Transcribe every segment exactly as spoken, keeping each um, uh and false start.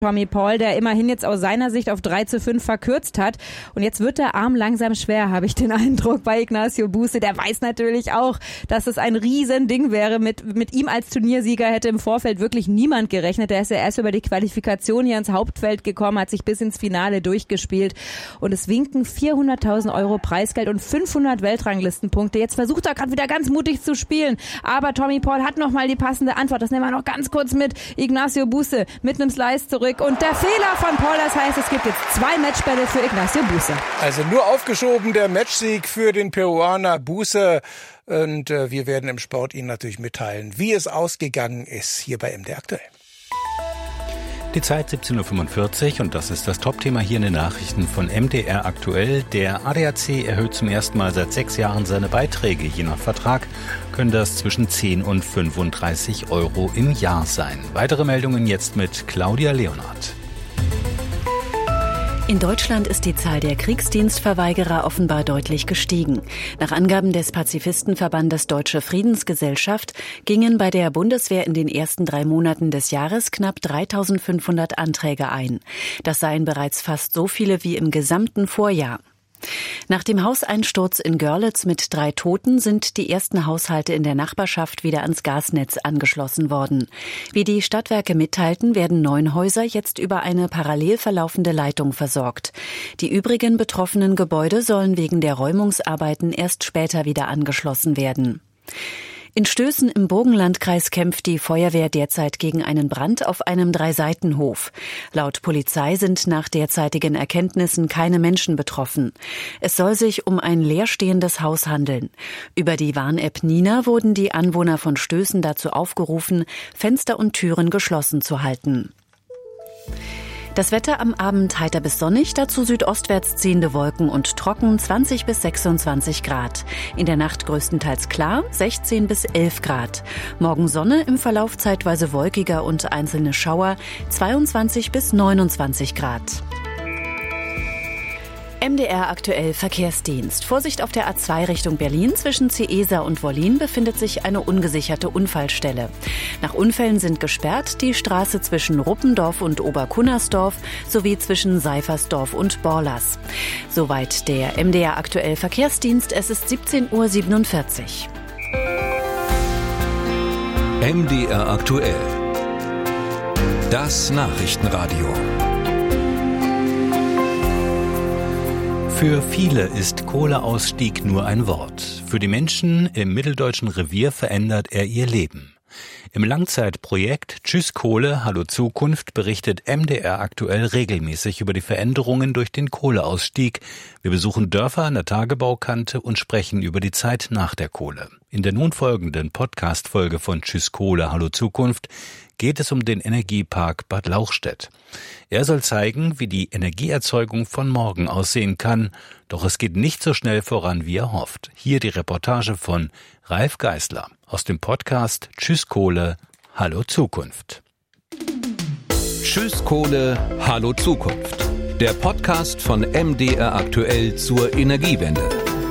Tommy Paul, der immerhin jetzt aus seiner Sicht auf drei zu fünf verkürzt hat. Und jetzt wird der Arm langsam schwer, habe ich den Eindruck, bei Ignacio Buse. Der weiß natürlich auch, dass es ein Riesending wäre. Mit, mit ihm als Turniersieger hätte im Vorfeld wirklich niemand gerechnet. Der ist ja erst über die Qualifikation hier ins Hauptfeld gekommen, hat sich bis ins Finale durchgespielt. Und es winken vierhunderttausend Euro Preisgeld und fünfhundert Weltranglistenpunkte. Jetzt versucht er gerade wieder ganz mutig zu spielen. Aber Tommy Paul hat nochmal die passende Antwort. Das nehmen wir noch ganz kurz mit. Ignacio Buse mit einem Slice zurück. Und der Fehler von Paul, das heißt, es gibt jetzt zwei Matchbälle für Ignacio Buse. Also nur aufgeschoben der Matchsieg für den Peruaner Buse. Und äh, wir werden im Sport Ihnen natürlich mitteilen, wie es ausgegangen ist hier bei M D R Aktuell. Die Zeit siebzehn Uhr fünfundvierzig und das ist das Topthema hier in den Nachrichten von M D R Aktuell. Der A D A C erhöht zum ersten Mal seit sechs Jahren seine Beiträge. Je nach Vertrag können das zwischen zehn und fünfunddreißig Euro im Jahr sein. Weitere Meldungen jetzt mit Claudia Leonhardt. In Deutschland ist die Zahl der Kriegsdienstverweigerer offenbar deutlich gestiegen. Nach Angaben des Pazifistenverbandes Deutsche Friedensgesellschaft gingen bei der Bundeswehr in den ersten drei Monaten des Jahres knapp dreitausendfünfhundert Anträge ein. Das seien bereits fast so viele wie im gesamten Vorjahr. Nach dem Hauseinsturz in Görlitz mit drei Toten sind die ersten Haushalte in der Nachbarschaft wieder ans Gasnetz angeschlossen worden. Wie die Stadtwerke mitteilten, werden neun Häuser jetzt über eine parallel verlaufende Leitung versorgt. Die übrigen betroffenen Gebäude sollen wegen der Räumungsarbeiten erst später wieder angeschlossen werden. In Stößen im Burgenlandkreis kämpft die Feuerwehr derzeit gegen einen Brand auf einem Dreiseitenhof. Laut Polizei sind nach derzeitigen Erkenntnissen keine Menschen betroffen. Es soll sich um ein leerstehendes Haus handeln. Über die Warn-App Nina wurden die Anwohner von Stößen dazu aufgerufen, Fenster und Türen geschlossen zu halten. Das Wetter am Abend heiter bis sonnig, dazu südostwärts ziehende Wolken und trocken, zwanzig bis sechsundzwanzig Grad. In der Nacht größtenteils klar, sechzehn bis elf Grad. Morgen Sonne, im Verlauf zeitweise wolkiger und einzelne Schauer, zweiundzwanzig bis neunundzwanzig Grad. M D R Aktuell Verkehrsdienst. Vorsicht auf der A zwei Richtung Berlin. Zwischen Ciesa und Wollin befindet sich eine ungesicherte Unfallstelle. Nach Unfällen sind gesperrt die Straße zwischen Ruppendorf und Oberkunnersdorf sowie zwischen Seifersdorf und Borlas. Soweit der M D R Aktuell Verkehrsdienst. Es ist siebzehn Uhr siebenundvierzig. M D R Aktuell. Das Nachrichtenradio. Für viele ist Kohleausstieg nur ein Wort. Für die Menschen im mitteldeutschen Revier verändert er ihr Leben. Im Langzeitprojekt Tschüss Kohle, Hallo Zukunft berichtet M D R Aktuell regelmäßig über die Veränderungen durch den Kohleausstieg. Wir besuchen Dörfer an der Tagebaukante und sprechen über die Zeit nach der Kohle. In der nun folgenden Podcast-Folge von Tschüss Kohle, Hallo Zukunft geht es um den Energiepark Bad Lauchstädt. Er soll zeigen, wie die Energieerzeugung von morgen aussehen kann, doch es geht nicht so schnell voran, wie er hofft. Hier die Reportage von Ralf Geißler aus dem Podcast Tschüss Kohle, Hallo Zukunft. Tschüss Kohle, Hallo Zukunft. Der Podcast von M D R Aktuell zur Energiewende.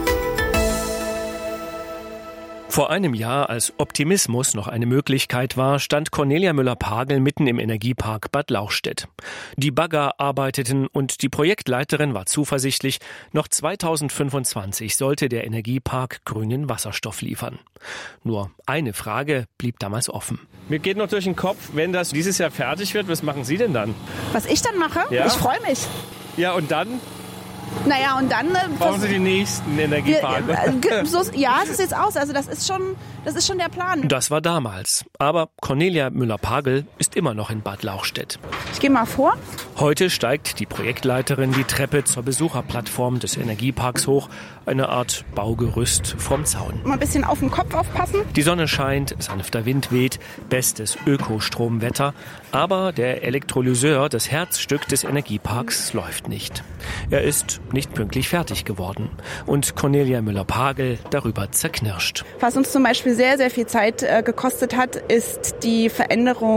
Vor einem Jahr, als Optimismus noch eine Möglichkeit war, stand Cornelia Müller-Pagel mitten im Energiepark Bad Lauchstädt. Die Bagger arbeiteten und die Projektleiterin war zuversichtlich, noch zweitausendfünfundzwanzig sollte der Energiepark grünen Wasserstoff liefern. Nur eine Frage blieb damals offen. Mir geht noch durch den Kopf, wenn das dieses Jahr fertig wird, was machen Sie denn dann? Was ich dann mache? Ja? Ich freue mich. Ja, und dann? Naja, und dann... Äh, Bauen Sie den nächsten Energiepark? Äh, so, ja, so sieht's aus. Also das ist schon, das ist schon der Plan. Das war damals. Aber Cornelia Müller-Pagel ist immer noch in Bad Lauchstädt. Ich gehe mal vor. Heute steigt die Projektleiterin die Treppe zur Besucherplattform des Energieparks hoch. Eine Art Baugerüst vom Zaun. Mal ein bisschen auf den Kopf aufpassen. Die Sonne scheint, sanfter Wind weht, bestes Ökostromwetter. Aber der Elektrolyseur, das Herzstück des Energieparks, läuft nicht. Er ist nicht pünktlich fertig geworden. Und Cornelia Müller-Pagel darüber zerknirscht. Was uns zum Beispiel sehr, sehr viel Zeit äh, gekostet hat, ist die Veränderung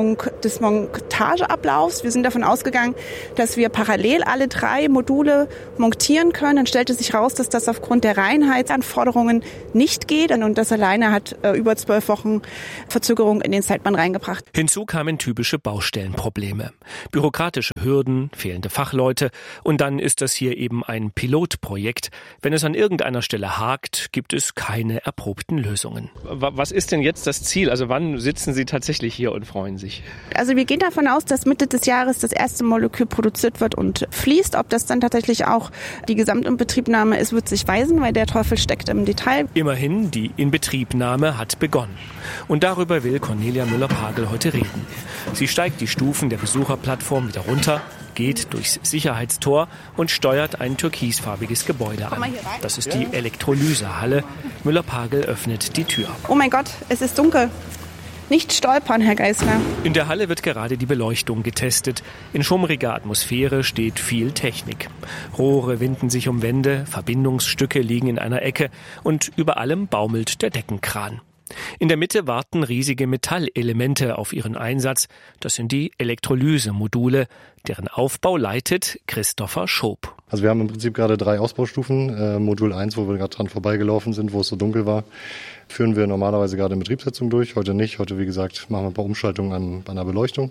des Montageablaufs. Wir sind davon ausgegangen, dass wir parallel alle drei Module montieren können. Dann stellte sich raus, dass das aufgrund der Reinheitsanforderungen nicht geht. Und das alleine hat äh, über zwölf Wochen Verzögerung in den Zeitplan reingebracht. Hinzu kamen typische Baustellenprobleme. Bürokratische Hürden, fehlende Fachleute und dann ist das hier eben ein Pilotprojekt. Wenn es an irgendeiner Stelle hakt, gibt es keine erprobten Lösungen. Was ist denn jetzt das Ziel? Also wann sitzen Sie tatsächlich hier und freuen sich? Also wir gehen davon aus, dass Mitte des Jahres das erste Molekül produziert wird und fließt. Ob das dann tatsächlich auch die Gesamtinbetriebnahme ist, wird sich weisen, weil der Teufel steckt im Detail. Immerhin, die Inbetriebnahme hat begonnen. Und darüber will Cornelia Müller-Pagel heute reden. Sie steigt die Stufen der Besucherplattform wieder runter, geht durchs Sicherheitstor und steuert ein türkisfarbiges Gebäude an. Das ist die Elektrolysehalle. Müller-Pagel öffnet die Tür. Oh mein Gott, es ist dunkel. Nicht stolpern, Herr Geisler. In der Halle wird gerade die Beleuchtung getestet. In schummriger Atmosphäre steht viel Technik. Rohre winden sich um Wände, Verbindungsstücke liegen in einer Ecke und über allem baumelt der Deckenkran. In der Mitte warten riesige Metallelemente auf ihren Einsatz. Das sind die Elektrolysemodule, deren Aufbau leitet Christopher Schob. Also wir haben im Prinzip gerade drei Ausbaustufen. Äh, Modul eins, wo wir gerade dran vorbeigelaufen sind, wo es so dunkel war, führen wir normalerweise gerade in Betriebssetzung durch. Heute nicht. Heute, wie gesagt, machen wir ein paar Umschaltungen an, an der Beleuchtung.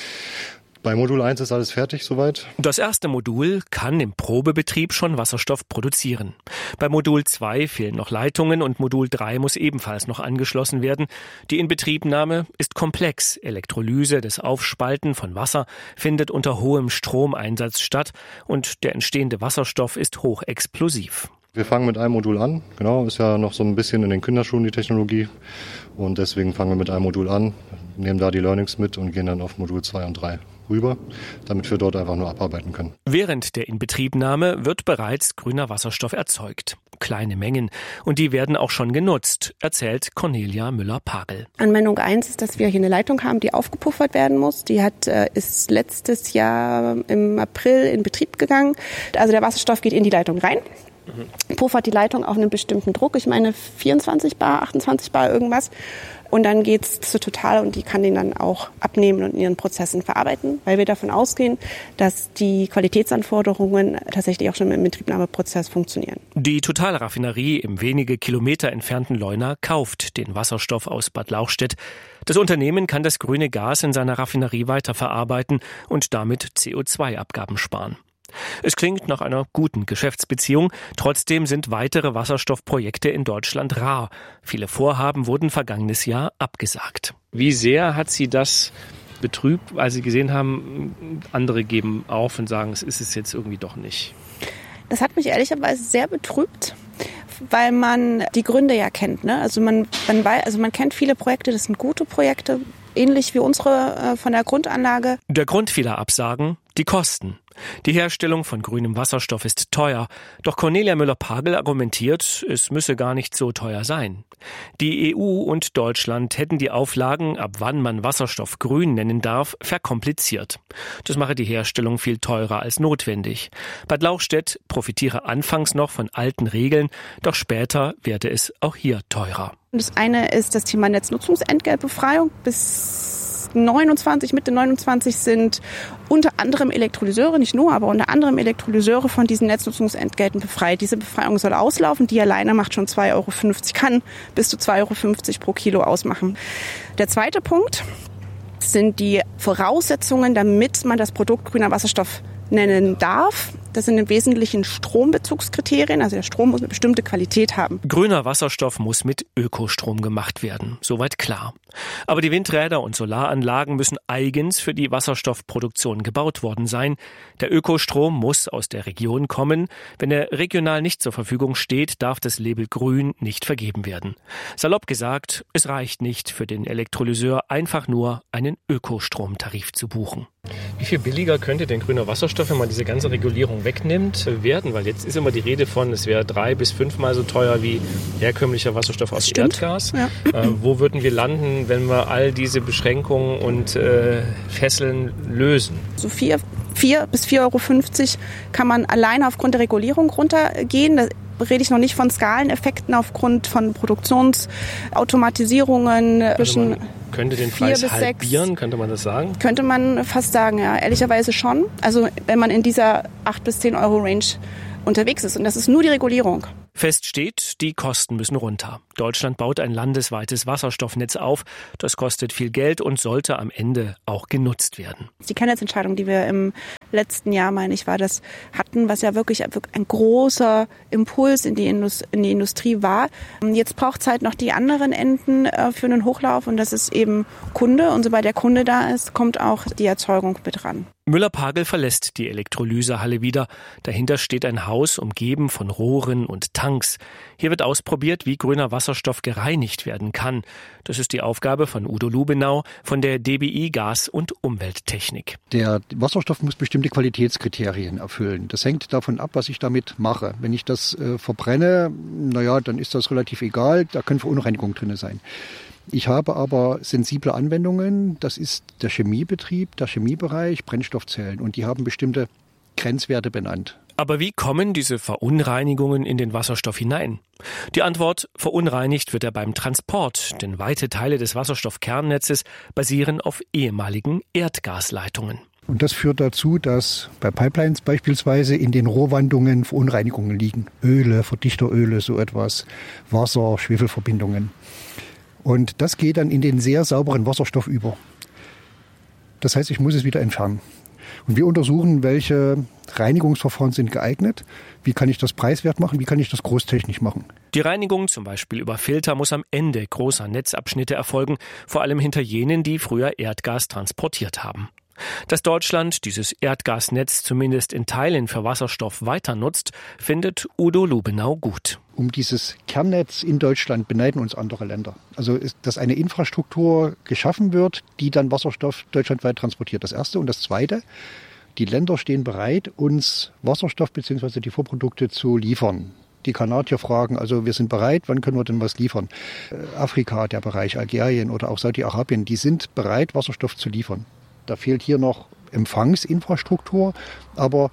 Bei Modul eins ist alles fertig soweit. Das erste Modul kann im Probebetrieb schon Wasserstoff produzieren. Bei Modul zwei fehlen noch Leitungen und Modul drei muss ebenfalls noch angeschlossen werden. Die Inbetriebnahme ist komplex. Elektrolyse, das Aufspalten von Wasser, findet unter hohem Stromeinsatz statt und der entstehende Wasserstoff ist hochexplosiv. Wir fangen mit einem Modul an. Genau, ist ja noch so ein bisschen in den Kinderschuhen die Technologie. Und deswegen fangen wir mit einem Modul an, nehmen da die Learnings mit und gehen dann auf Modul zwei und drei rüber, damit wir dort einfach nur abarbeiten können. Während der Inbetriebnahme wird bereits grüner Wasserstoff erzeugt. Kleine Mengen. Und die werden auch schon genutzt, erzählt Cornelia Müller-Pagel. Anwendung eins ist, dass wir hier eine Leitung haben, die aufgepuffert werden muss. Die hat, ist letztes Jahr im April in Betrieb gegangen. Also der Wasserstoff geht in die Leitung rein. Puffert die Leitung auf einen bestimmten Druck. Ich meine vierundzwanzig Bar, achtundzwanzig Bar, irgendwas. Und dann geht's zu Total und die kann den dann auch abnehmen und in ihren Prozessen verarbeiten, weil wir davon ausgehen, dass die Qualitätsanforderungen tatsächlich auch schon im Inbetriebnahmeprozess funktionieren. Die Total-Raffinerie im wenige Kilometer entfernten Leuna kauft den Wasserstoff aus Bad Lauchstädt. Das Unternehmen kann das grüne Gas in seiner Raffinerie weiterverarbeiten und damit C O zwei Abgaben sparen. Es klingt nach einer guten Geschäftsbeziehung. Trotzdem sind weitere Wasserstoffprojekte in Deutschland rar. Viele Vorhaben wurden vergangenes Jahr abgesagt. Wie sehr hat Sie das betrübt, weil Sie gesehen haben, andere geben auf und sagen, es ist es jetzt irgendwie doch nicht? Das hat mich ehrlicherweise sehr betrübt, weil man die Gründe ja kennt. Ne? Also man, man weiß, also man kennt viele Projekte, das sind gute Projekte, ähnlich wie unsere äh, von der Grundanlage. Der Grund vieler Absagen? Die Kosten. Die Herstellung von grünem Wasserstoff ist teuer. Doch Cornelia Müller-Pagel argumentiert, es müsse gar nicht so teuer sein. Die E U und Deutschland hätten die Auflagen, ab wann man Wasserstoff grün nennen darf, verkompliziert. Das mache die Herstellung viel teurer als notwendig. Bad Lauchstädt profitiere anfangs noch von alten Regeln, doch später werde es auch hier teurer. Das eine ist das Thema Netznutzungsentgeltbefreiung. Bis neunundzwanzig, Mitte neunundzwanzig sind unter anderem Elektrolyseure, nicht nur, aber unter anderem Elektrolyseure von diesen Netznutzungsentgelten befreit. Diese Befreiung soll auslaufen. Die alleine macht schon zwei Euro fünfzig, kann bis zu zwei Euro fünfzig pro Kilo ausmachen. Der zweite Punkt sind die Voraussetzungen, damit man das Produkt grüner Wasserstoff nennen darf. Das sind im Wesentlichen Strombezugskriterien, also der Strom muss eine bestimmte Qualität haben. Grüner Wasserstoff muss mit Ökostrom gemacht werden, soweit klar. Aber die Windräder und Solaranlagen müssen eigens für die Wasserstoffproduktion gebaut worden sein. Der Ökostrom muss aus der Region kommen. Wenn er regional nicht zur Verfügung steht, darf das Label Grün nicht vergeben werden. Salopp gesagt, es reicht nicht für den Elektrolyseur einfach nur einen Ökostromtarif zu buchen. Wie viel billiger könnte denn grüner Wasserstoff, wenn man diese ganze Regulierung wegnimmt, werden? Weil jetzt ist immer die Rede von, es wäre drei- bis fünfmal so teuer wie herkömmlicher Wasserstoff aus Erdgas. Ja. Äh, wo würden wir landen, wenn wir all diese Beschränkungen und äh, Fesseln lösen? So vier, vier bis vier Euro fünfzig kann man alleine aufgrund der Regulierung runtergehen. rede ich noch nicht von Skaleneffekten aufgrund von Produktionsautomatisierungen. Also man könnte den Preis halbieren, könnte man das sagen? Könnte man fast sagen, ja. Ehrlicherweise schon. Also wenn man in dieser acht bis zehn Euro Range unterwegs ist. Und das ist nur die Regulierung. Fest steht, die Kosten müssen runter. Deutschland baut ein landesweites Wasserstoffnetz auf. Das kostet viel Geld und sollte am Ende auch genutzt werden. Die Kernnetzentscheidung, die wir im letzten Jahr, meine ich, war das, hatten, was ja wirklich ein großer Impuls in die, Indust- in die Industrie war. Jetzt braucht es halt noch die anderen Enden äh, für einen Hochlauf und das ist eben Kunde. Und sobald der Kunde da ist, kommt auch die Erzeugung mit ran. Müller-Pagel verlässt die Elektrolysehalle wieder. Dahinter steht ein Haus, umgeben von Rohren und Tanks. Hier wird ausprobiert, wie grüner Wasserstoff gereinigt werden kann. Das ist die Aufgabe von Udo Lubenau von der D B I Gas- und Umwelttechnik. Der Wasserstoff muss bestimmte Qualitätskriterien erfüllen. Das hängt davon ab, was ich damit mache. Wenn ich das äh, verbrenne, naja, dann ist das relativ egal. Da können Verunreinigungen drin sein. Ich habe aber sensible Anwendungen, das ist der Chemiebetrieb, der Chemiebereich, Brennstoffzellen und die haben bestimmte Grenzwerte benannt. Aber wie kommen diese Verunreinigungen in den Wasserstoff hinein? Die Antwort: Verunreinigt wird er beim Transport, denn weite Teile des Wasserstoffkernnetzes basieren auf ehemaligen Erdgasleitungen. Und das führt dazu, dass bei Pipelines beispielsweise in den Rohrwandungen Verunreinigungen liegen. Öle, Verdichteröle, so etwas, Wasser, Schwefelverbindungen. Und das geht dann in den sehr sauberen Wasserstoff über. Das heißt, ich muss es wieder entfernen. Und wir untersuchen, welche Reinigungsverfahren sind geeignet, wie kann ich das preiswert machen, wie kann ich das großtechnisch machen. Die Reinigung, zum Beispiel über Filter, muss am Ende großer Netzabschnitte erfolgen, vor allem hinter jenen, die früher Erdgas transportiert haben. Dass Deutschland dieses Erdgasnetz zumindest in Teilen für Wasserstoff weiter nutzt, findet Udo Lubenau gut. Um dieses Kernnetz in Deutschland beneiden uns andere Länder. Also, ist, dass eine Infrastruktur geschaffen wird, die dann Wasserstoff deutschlandweit transportiert. Das Erste. Und das Zweite, die Länder stehen bereit, uns Wasserstoff bzw. die Vorprodukte zu liefern. Die Kanadier fragen, also wir sind bereit, wann können wir denn was liefern? Afrika, der Bereich, Algerien oder auch Saudi-Arabien, die sind bereit, Wasserstoff zu liefern. Da fehlt hier noch Empfangsinfrastruktur, aber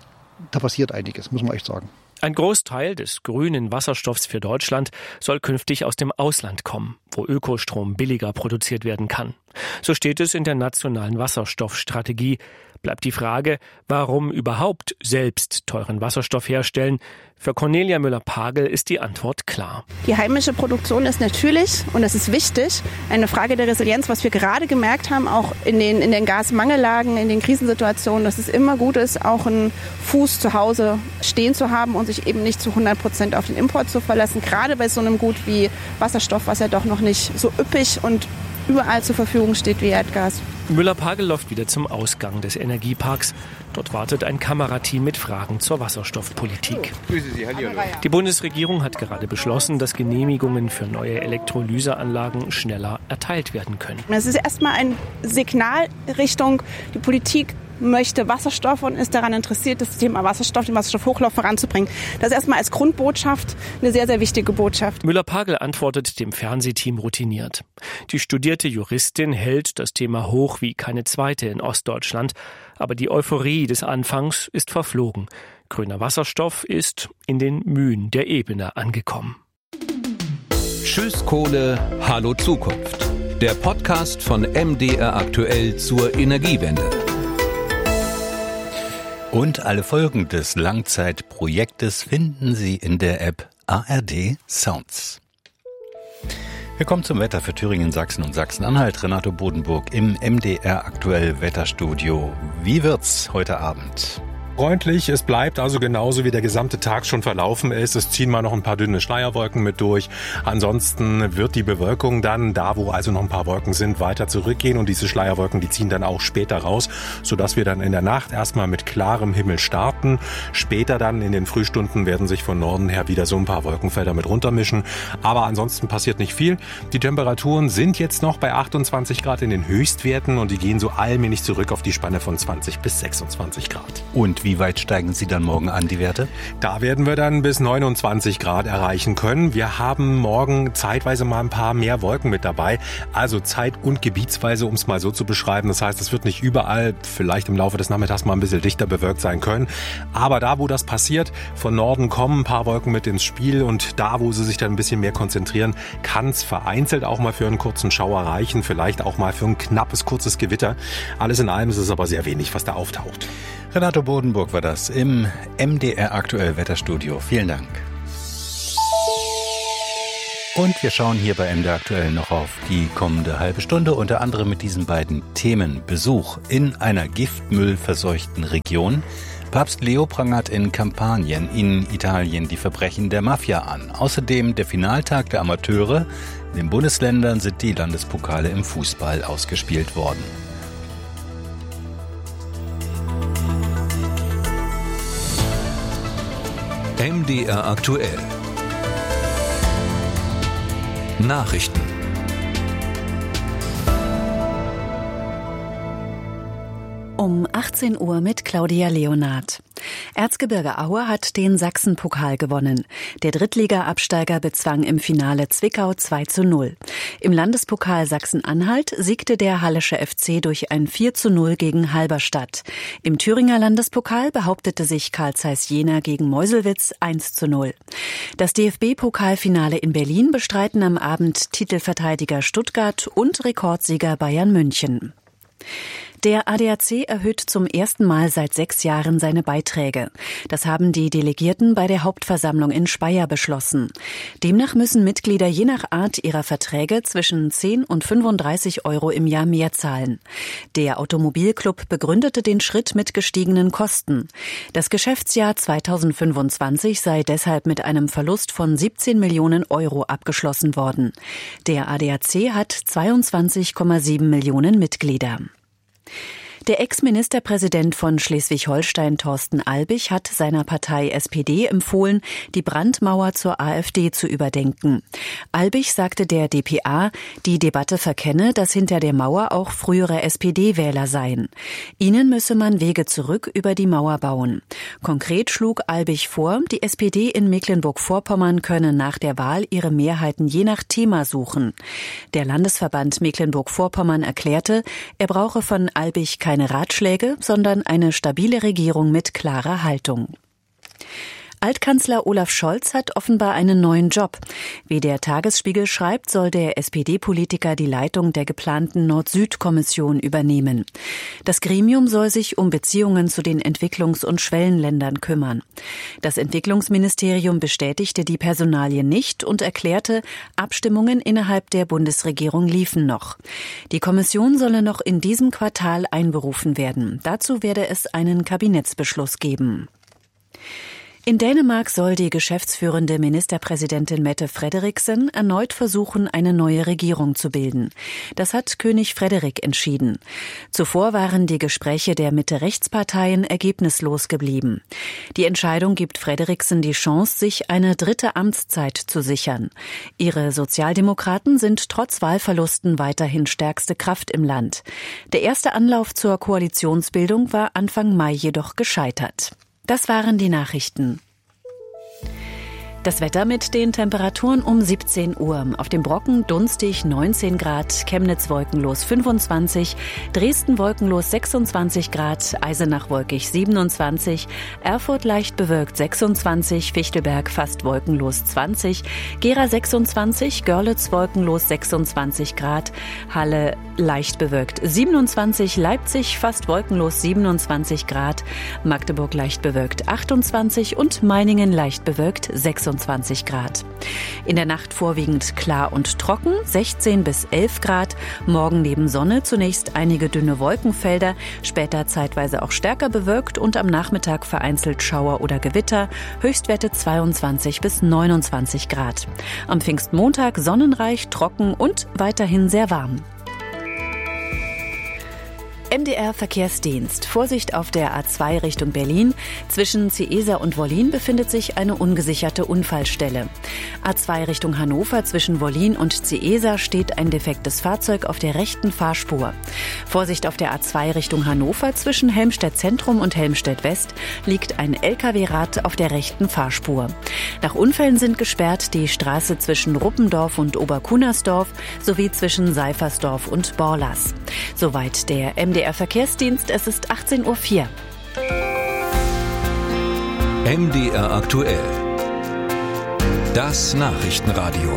da passiert einiges, muss man echt sagen. Ein Großteil des grünen Wasserstoffs für Deutschland soll künftig aus dem Ausland kommen, wo Ökostrom billiger produziert werden kann. So steht es in der nationalen Wasserstoffstrategie. Bleibt die Frage, warum überhaupt selbst teuren Wasserstoff herstellen? Für Cornelia Müller-Pagel ist die Antwort klar. Die heimische Produktion ist natürlich, und das ist wichtig, eine Frage der Resilienz, was wir gerade gemerkt haben, auch in den, in den Gasmangellagen, in den Krisensituationen, dass es immer gut ist, auch einen Fuß zu Hause stehen zu haben und sich eben nicht zu hundert Prozent auf den Import zu verlassen. Gerade bei so einem Gut wie Wasserstoff, was ja doch noch nicht so üppig und überall zur Verfügung steht wie Erdgas. Müller-Pagel läuft wieder zum Ausgang des Energieparks. Dort wartet ein Kamerateam mit Fragen zur Wasserstoffpolitik. Die Bundesregierung hat gerade beschlossen, dass Genehmigungen für neue Elektrolyseanlagen schneller erteilt werden können. Es ist erstmal ein Signal Richtung die Politik möchte Wasserstoff und ist daran interessiert, das Thema Wasserstoff, den Wasserstoffhochlauf voranzubringen. Das ist erstmal als Grundbotschaft eine sehr, sehr wichtige Botschaft. Müller-Pagel antwortet dem Fernsehteam routiniert. Die studierte Juristin hält das Thema hoch wie keine zweite in Ostdeutschland. Aber die Euphorie des Anfangs ist verflogen. Grüner Wasserstoff ist in den Mühen der Ebene angekommen. Tschüss Kohle, hallo Zukunft. Der Podcast von M D R aktuell zur Energiewende. Und alle Folgen des Langzeitprojektes finden Sie in der App A R D Sounds. Wir kommen zum Wetter für Thüringen, Sachsen und Sachsen-Anhalt. Renato Bodenburg im M D R aktuell Wetterstudio. Wie wird's heute Abend? Freundlich, es bleibt also genauso wie der gesamte Tag schon verlaufen ist. Es ziehen mal noch ein paar dünne Schleierwolken mit durch. Ansonsten wird die Bewölkung dann, da wo also noch ein paar Wolken sind, weiter zurückgehen und diese Schleierwolken, die ziehen dann auch später raus, sodass wir dann in der Nacht erstmal mit klarem Himmel starten. Später dann in den Frühstunden werden sich von Norden her wieder so ein paar Wolkenfelder mit runtermischen. Aber ansonsten passiert nicht viel. Die Temperaturen sind jetzt noch bei achtundzwanzig Grad in den Höchstwerten und die gehen so allmählich zurück auf die Spanne von zwanzig bis sechsundzwanzig Grad. Und Und wie weit steigen sie dann morgen an, die Werte? Da werden wir dann bis neunundzwanzig Grad erreichen können. Wir haben morgen zeitweise mal ein paar mehr Wolken mit dabei. Also zeit- und gebietsweise, um es mal so zu beschreiben. Das heißt, es wird nicht überall, vielleicht im Laufe des Nachmittags mal ein bisschen dichter bewölkt sein können. Aber da, wo das passiert, von Norden kommen ein paar Wolken mit ins Spiel. Und da, wo sie sich dann ein bisschen mehr konzentrieren, kann es vereinzelt auch mal für einen kurzen Schauer reichen. Vielleicht auch mal für ein knappes, kurzes Gewitter. Alles in allem ist es aber sehr wenig, was da auftaucht. Renato Bodenburg war das im M D R Aktuell Wetterstudio. Vielen Dank. Und wir schauen hier bei M D R Aktuell noch auf die kommende halbe Stunde, unter anderem mit diesen beiden Themen. Besuch in einer giftmüllverseuchten Region. Papst Leo prangert in Kampanien in Italien die Verbrechen der Mafia an. Außerdem der Finaltag der Amateure. In den Bundesländern sind die Landespokale im Fußball ausgespielt worden. M D R Aktuell. Nachrichten. Um achtzehn Uhr mit Claudia Leonard. Erzgebirge Aue hat den Sachsenpokal gewonnen. Der Drittliga-Absteiger bezwang im Finale Zwickau zwei zu null. Im Landespokal Sachsen-Anhalt siegte der Hallische F C durch ein vier zu null gegen Halberstadt. Im Thüringer Landespokal behauptete sich Carl Zeiss Jena gegen Meuselwitz eins zu null. Das D F B-Pokalfinale in Berlin bestreiten am Abend Titelverteidiger Stuttgart und Rekordsieger Bayern München. Der A D A C erhöht zum ersten Mal seit sechs Jahren seine Beiträge. Das haben die Delegierten bei der Hauptversammlung in Speyer beschlossen. Demnach müssen Mitglieder je nach Art ihrer Verträge zwischen zehn und fünfunddreißig Euro im Jahr mehr zahlen. Der Automobilclub begründete den Schritt mit gestiegenen Kosten. Das Geschäftsjahr zweitausendfünfundzwanzig sei deshalb mit einem Verlust von siebzehn Millionen Euro abgeschlossen worden. Der A D A C hat zweiundzwanzig Komma sieben Millionen Mitglieder. Der Ex-Ministerpräsident von Schleswig-Holstein, Thorsten Albig, hat seiner Partei S P D empfohlen, die Brandmauer zur AfD zu überdenken. Albig sagte der D P A, die Debatte verkenne, dass hinter der Mauer auch frühere S P D-Wähler seien. Ihnen müsse man Wege zurück über die Mauer bauen. Konkret schlug Albig vor, die S P D in Mecklenburg-Vorpommern könne nach der Wahl ihre Mehrheiten je nach Thema suchen. Der Landesverband Mecklenburg-Vorpommern erklärte, er brauche von Albig keine Keine Ratschläge, sondern eine stabile Regierung mit klarer Haltung. Altkanzler Olaf Scholz hat offenbar einen neuen Job. Wie der Tagesspiegel schreibt, soll der S P D-Politiker die Leitung der geplanten Nord-Süd-Kommission übernehmen. Das Gremium soll sich um Beziehungen zu den Entwicklungs- und Schwellenländern kümmern. Das Entwicklungsministerium bestätigte die Personalien nicht und erklärte, Abstimmungen innerhalb der Bundesregierung liefen noch. Die Kommission solle noch in diesem Quartal einberufen werden. Dazu werde es einen Kabinettsbeschluss geben. In Dänemark soll die geschäftsführende Ministerpräsidentin Mette Frederiksen erneut versuchen, eine neue Regierung zu bilden. Das hat König Frederik entschieden. Zuvor waren die Gespräche der Mitte-Rechts-Parteien ergebnislos geblieben. Die Entscheidung gibt Frederiksen die Chance, sich eine dritte Amtszeit zu sichern. Ihre Sozialdemokraten sind trotz Wahlverlusten weiterhin stärkste Kraft im Land. Der erste Anlauf zur Koalitionsbildung war Anfang Mai jedoch gescheitert. Das waren die Nachrichten. Das Wetter mit den Temperaturen um siebzehn Uhr. Auf dem Brocken dunstig neunzehn Grad, Chemnitz wolkenlos fünfundzwanzig, Dresden wolkenlos sechsundzwanzig Grad, Eisenach wolkig siebenundzwanzig, Erfurt leicht bewölkt sechsundzwanzig, Fichtelberg fast wolkenlos zwanzig, Gera sechsundzwanzig, Görlitz wolkenlos sechsundzwanzig Grad, Halle leicht bewölkt siebenundzwanzig, Leipzig fast wolkenlos siebenundzwanzig Grad, Magdeburg leicht bewölkt achtundzwanzig und Meiningen leicht bewölkt sechsundzwanzig Grad. In der Nacht vorwiegend klar und trocken, sechzehn bis elf Grad. Morgen neben Sonne zunächst einige dünne Wolkenfelder, später zeitweise auch stärker bewölkt und am Nachmittag vereinzelt Schauer oder Gewitter. Höchstwerte zweiundzwanzig bis neunundzwanzig Grad. Am Pfingstmontag sonnenreich, trocken und weiterhin sehr warm. M D R Verkehrsdienst. Vorsicht auf der A zwei Richtung Berlin. Zwischen Ciesa und Wollin befindet sich eine ungesicherte Unfallstelle. A zwei Richtung Hannover. Zwischen Wollin und Ciesa steht ein defektes Fahrzeug auf der rechten Fahrspur. Vorsicht auf der A zwei Richtung Hannover. Zwischen Helmstedt Zentrum und Helmstedt West liegt ein L K W-Rad auf der rechten Fahrspur. Nach Unfällen sind gesperrt die Straße zwischen Ruppendorf und Oberkunersdorf sowie zwischen Seifersdorf und Borlas. Soweit der M D R Verkehrsdienst. Es ist achtzehn Uhr vier. M D R aktuell. Das Nachrichtenradio.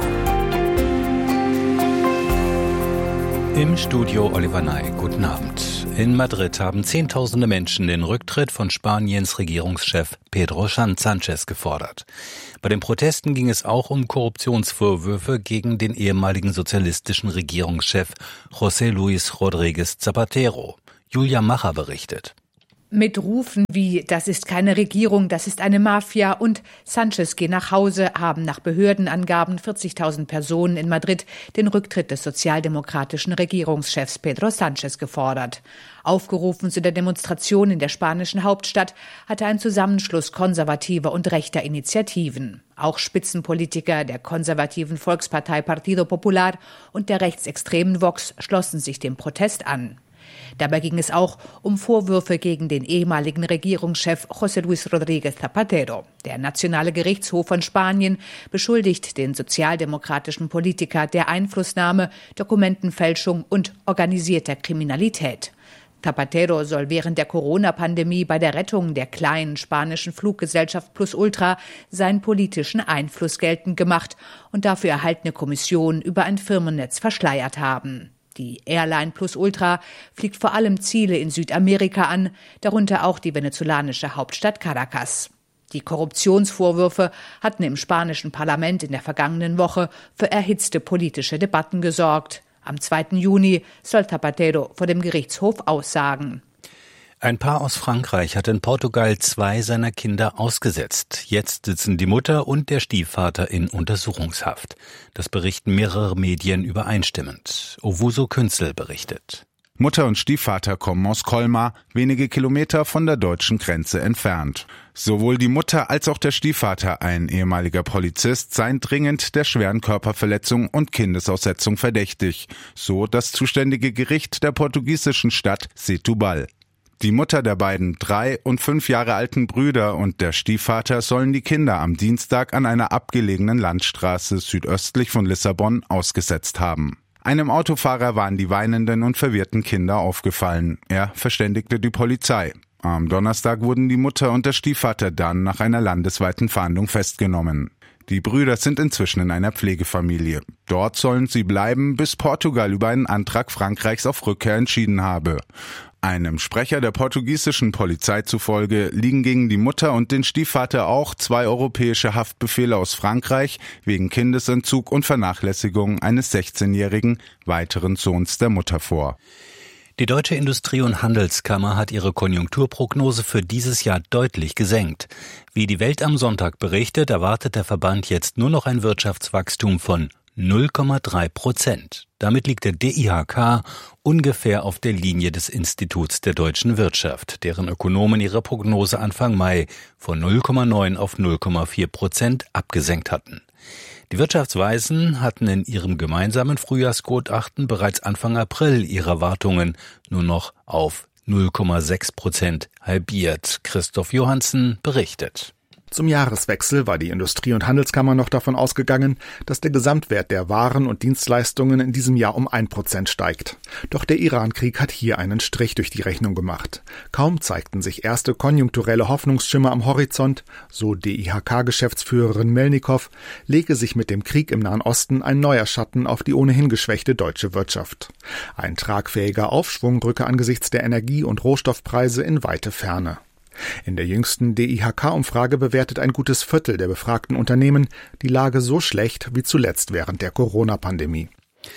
Im Studio Oliver Ney. Guten Abend. In Madrid haben Zehntausende Menschen den Rücktritt von Spaniens Regierungschef Pedro Sánchez gefordert. Bei den Protesten ging es auch um Korruptionsvorwürfe gegen den ehemaligen sozialistischen Regierungschef José Luis Rodríguez Zapatero. Julia Macher berichtet. Mit Rufen wie „Das ist keine Regierung, das ist eine Mafia“ und „Sánchez, geh nach Hause“ haben nach Behördenangaben vierzigtausend Personen in Madrid den Rücktritt des sozialdemokratischen Regierungschefs Pedro Sánchez gefordert. Aufgerufen zu der Demonstration in der spanischen Hauptstadt hatte ein Zusammenschluss konservativer und rechter Initiativen. Auch Spitzenpolitiker der konservativen Volkspartei Partido Popular und der rechtsextremen Vox schlossen sich dem Protest an. Dabei ging es auch um Vorwürfe gegen den ehemaligen Regierungschef José Luis Rodríguez Zapatero. Der Nationale Gerichtshof von Spanien beschuldigt den sozialdemokratischen Politiker der Einflussnahme, Dokumentenfälschung und organisierter Kriminalität. Zapatero soll während der Corona-Pandemie bei der Rettung der kleinen spanischen Fluggesellschaft Plus Ultra seinen politischen Einfluss geltend gemacht und dafür erhaltene Kommissionen über ein Firmennetz verschleiert haben. Die Airline Plus Ultra fliegt vor allem Ziele in Südamerika an, darunter auch die venezolanische Hauptstadt Caracas. Die Korruptionsvorwürfe hatten im spanischen Parlament in der vergangenen Woche für erhitzte politische Debatten gesorgt. Am zweiten Juni soll Zapatero vor dem Gerichtshof aussagen. Ein Paar aus Frankreich hat in Portugal zwei seiner Kinder ausgesetzt. Jetzt sitzen die Mutter und der Stiefvater in Untersuchungshaft. Das berichten mehrere Medien übereinstimmend. Owusu Künzel berichtet. Mutter und Stiefvater kommen aus Colmar, wenige Kilometer von der deutschen Grenze entfernt. Sowohl die Mutter als auch der Stiefvater, ein ehemaliger Polizist, seien dringend der schweren Körperverletzung und Kindesaussetzung verdächtig, so das zuständige Gericht der portugiesischen Stadt Setúbal. Die Mutter der beiden drei und fünf Jahre alten Brüder und der Stiefvater sollen die Kinder am Dienstag an einer abgelegenen Landstraße südöstlich von Lissabon ausgesetzt haben. Einem Autofahrer waren die weinenden und verwirrten Kinder aufgefallen. Er verständigte die Polizei. Am Donnerstag wurden die Mutter und der Stiefvater dann nach einer landesweiten Fahndung festgenommen. Die Brüder sind inzwischen in einer Pflegefamilie. Dort sollen sie bleiben, bis Portugal über einen Antrag Frankreichs auf Rückkehr entschieden habe. Einem Sprecher der portugiesischen Polizei zufolge liegen gegen die Mutter und den Stiefvater auch zwei europäische Haftbefehle aus Frankreich wegen Kindesentzug und Vernachlässigung eines sechzehnjährigen weiteren Sohns der Mutter vor. Die Deutsche Industrie- und Handelskammer hat ihre Konjunkturprognose für dieses Jahr deutlich gesenkt. Wie die Welt am Sonntag berichtet, erwartet der Verband jetzt nur noch ein Wirtschaftswachstum von null Komma drei Prozent. Damit liegt der D I H K ungefähr auf der Linie des Instituts der deutschen Wirtschaft, deren Ökonomen ihre Prognose Anfang Mai von null Komma neun auf null Komma vier Prozent abgesenkt hatten. Die Wirtschaftsweisen hatten in ihrem gemeinsamen Frühjahrsgutachten bereits Anfang April ihre Erwartungen nur noch auf null Komma sechs Prozent halbiert. Christoph Johansen berichtet. Zum Jahreswechsel war die Industrie- und Handelskammer noch davon ausgegangen, dass der Gesamtwert der Waren und Dienstleistungen in diesem Jahr um ein Prozent steigt. Doch der Iran-Krieg hat hier einen Strich durch die Rechnung gemacht. Kaum zeigten sich erste konjunkturelle Hoffnungsschimmer am Horizont, so D I H K-Geschäftsführerin Melnikow, lege sich mit dem Krieg im Nahen Osten ein neuer Schatten auf die ohnehin geschwächte deutsche Wirtschaft. Ein tragfähiger Aufschwung rücke angesichts der Energie- und Rohstoffpreise in weite Ferne. In der jüngsten D I H K-Umfrage bewertet ein gutes Viertel der befragten Unternehmen die Lage so schlecht wie zuletzt während der Corona-Pandemie.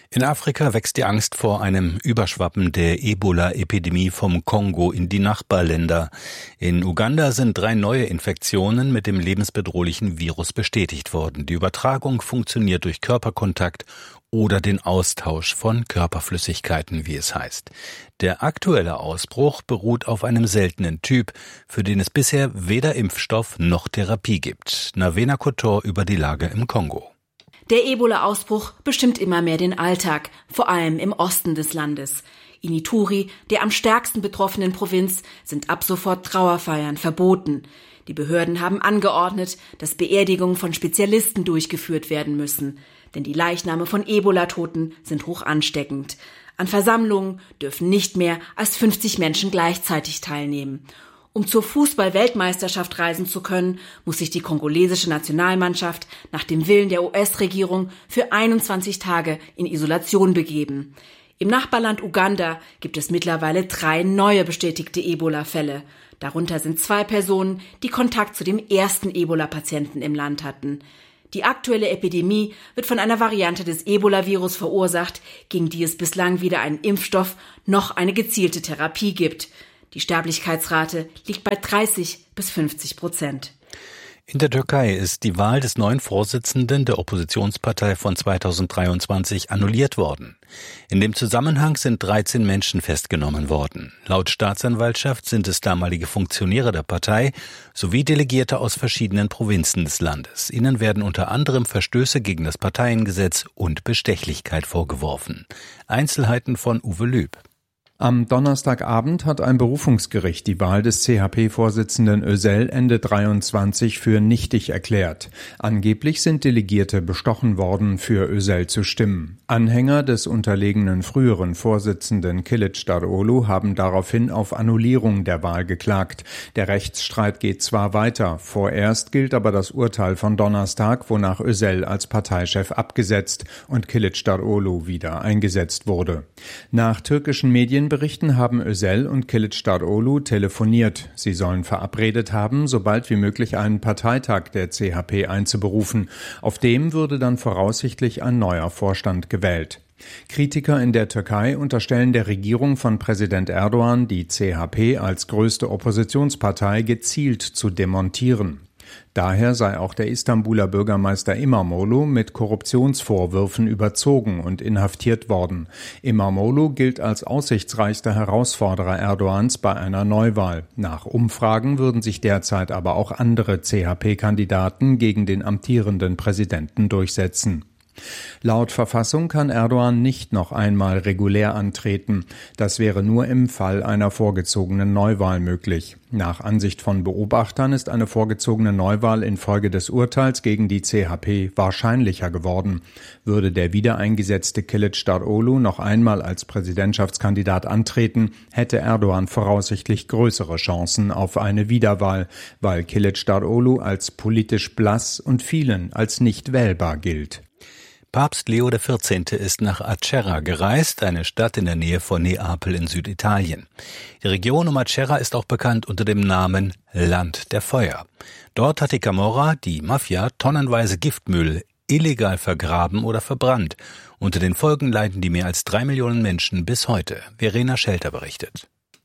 In Afrika wächst die Angst vor einem Überschwappen der Ebola-Epidemie vom Kongo in die Nachbarländer. In Uganda sind drei neue Infektionen mit dem lebensbedrohlichen Virus bestätigt worden. Die Übertragung funktioniert durch Körperkontakt oder den Austausch von Körperflüssigkeiten, wie es heißt. Der aktuelle Ausbruch beruht auf einem seltenen Typ, für den es bisher weder Impfstoff noch Therapie gibt. Navena Kotor über die Lage im Kongo. Der Ebola-Ausbruch bestimmt immer mehr den Alltag, vor allem im Osten des Landes. In Ituri, der am stärksten betroffenen Provinz, sind ab sofort Trauerfeiern verboten. Die Behörden haben angeordnet, dass Beerdigungen von Spezialisten durchgeführt werden müssen. Denn die Leichname von Ebola-Toten sind hoch ansteckend. An Versammlungen dürfen nicht mehr als fünfzig Menschen gleichzeitig teilnehmen. Um zur Fußball-Weltmeisterschaft reisen zu können, muss sich die kongolesische Nationalmannschaft nach dem Willen der U S-Regierung für einundzwanzig Tage in Isolation begeben. Im Nachbarland Uganda gibt es mittlerweile drei neue bestätigte Ebola-Fälle. Darunter sind zwei Personen, die Kontakt zu dem ersten Ebola-Patienten im Land hatten. Die aktuelle Epidemie wird von einer Variante des Ebola-Virus verursacht, gegen die es bislang weder einen Impfstoff noch eine gezielte Therapie gibt. Die Sterblichkeitsrate liegt bei dreißig bis fünfzig Prozent. In der Türkei ist die Wahl des neuen Vorsitzenden der Oppositionspartei von zweitausenddreiundzwanzig annulliert worden. In dem Zusammenhang sind dreizehn Menschen festgenommen worden. Laut Staatsanwaltschaft sind es damalige Funktionäre der Partei sowie Delegierte aus verschiedenen Provinzen des Landes. Ihnen werden unter anderem Verstöße gegen das Parteiengesetz und Bestechlichkeit vorgeworfen. Einzelheiten von Uwe Lüb. Am Donnerstagabend hat ein Berufungsgericht die Wahl des C H P-Vorsitzenden Özel Ende dreiundzwanzig für nichtig erklärt. Angeblich sind Delegierte bestochen worden, für Özel zu stimmen. Anhänger des unterlegenen früheren Vorsitzenden Kılıçdaroğlu haben daraufhin auf Annullierung der Wahl geklagt. Der Rechtsstreit geht zwar weiter, vorerst gilt aber das Urteil von Donnerstag, wonach Özel als Parteichef abgesetzt und Kılıçdaroğlu wieder eingesetzt wurde. Nach türkischen Medien Berichten haben Özel und Kılıçdaroğlu telefoniert. Sie sollen verabredet haben, sobald wie möglich einen Parteitag der C H P einzuberufen. Auf dem würde dann voraussichtlich ein neuer Vorstand gewählt. Kritiker in der Türkei unterstellen der Regierung von Präsident Erdogan, die C H P als größte Oppositionspartei gezielt zu demontieren. Daher sei auch der Istanbuler Bürgermeister İmamoğlu mit Korruptionsvorwürfen überzogen und inhaftiert worden. İmamoğlu gilt als aussichtsreichster Herausforderer Erdogans bei einer Neuwahl. Nach Umfragen würden sich derzeit aber auch andere C H P-Kandidaten gegen den amtierenden Präsidenten durchsetzen. Laut Verfassung kann Erdogan nicht noch einmal regulär antreten. Das wäre nur im Fall einer vorgezogenen Neuwahl möglich. Nach Ansicht von Beobachtern ist eine vorgezogene Neuwahl infolge des Urteils gegen die C H P wahrscheinlicher geworden. Würde der wiedereingesetzte Kılıçdaroğlu noch einmal als Präsidentschaftskandidat antreten, hätte Erdogan voraussichtlich größere Chancen auf eine Wiederwahl, weil Kılıçdaroğlu als politisch blass und vielen als nicht wählbar gilt. Papst Leo der vierzehnte ist nach Acerra gereist, eine Stadt in der Nähe von Neapel in Süditalien. Die Region um Acerra ist auch bekannt unter dem Namen Land der Feuer. Dort hat die Camorra, die Mafia, tonnenweise Giftmüll illegal vergraben oder verbrannt. Unter den Folgen leiden die mehr als drei Millionen Menschen bis heute. Verena Schelter berichtet.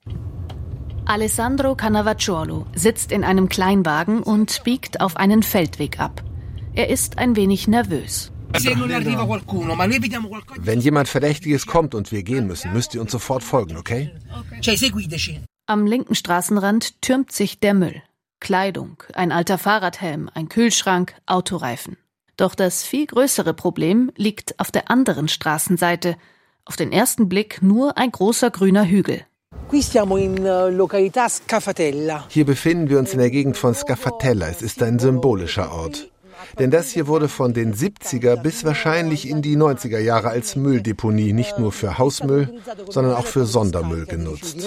Alessandro Cannavacciolo sitzt in einem Kleinwagen und biegt auf einen Feldweg ab. Er ist ein wenig nervös. Wenn jemand Verdächtiges kommt und wir gehen müssen, müsst ihr uns sofort folgen, okay? Am linken Straßenrand türmt sich der Müll. Kleidung, ein alter Fahrradhelm, ein Kühlschrank, Autoreifen. Doch das viel größere Problem liegt auf der anderen Straßenseite. Auf den ersten Blick nur ein großer grüner Hügel. Hier befinden wir uns in der Gegend von Scafatella. Es ist ein symbolischer Ort. Denn das hier wurde von den siebziger bis wahrscheinlich in die neunziger Jahre als Mülldeponie nicht nur für Hausmüll, sondern auch für Sondermüll genutzt.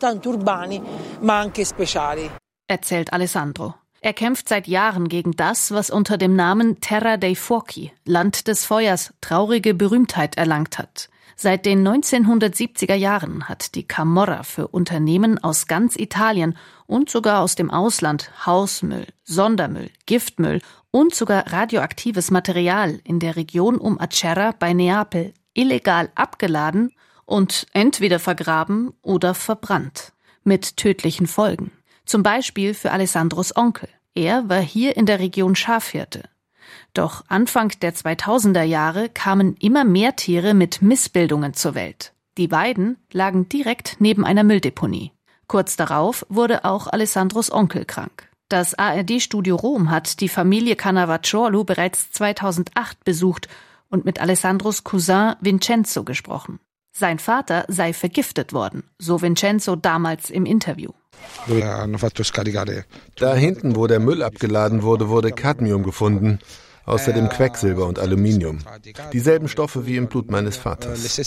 Erzählt Alessandro. Er kämpft seit Jahren gegen das, was unter dem Namen Terra dei Fuochi, Land des Feuers, traurige Berühmtheit erlangt hat. Seit den neunzehnhundertsiebziger Jahren hat die Camorra für Unternehmen aus ganz Italien und sogar aus dem Ausland Hausmüll, Sondermüll, Giftmüll und sogar radioaktives Material in der Region um Acerra bei Neapel illegal abgeladen und entweder vergraben oder verbrannt. Mit tödlichen Folgen. Zum Beispiel für Alessandros Onkel. Er war hier in der Region Schafhirte. Doch Anfang der zweitausender Jahre kamen immer mehr Tiere mit Missbildungen zur Welt. Die Weiden lagen direkt neben einer Mülldeponie. Kurz darauf wurde auch Alessandros Onkel krank. Das A R D-Studio Rom hat die Familie Cannavacciolo bereits zweitausendacht besucht und mit Alessandros Cousin Vincenzo gesprochen. Sein Vater sei vergiftet worden, so Vincenzo damals im Interview. Da hinten, wo der Müll abgeladen wurde, wurde Cadmium gefunden. Außerdem Quecksilber und Aluminium. Dieselben Stoffe wie im Blut meines Vaters.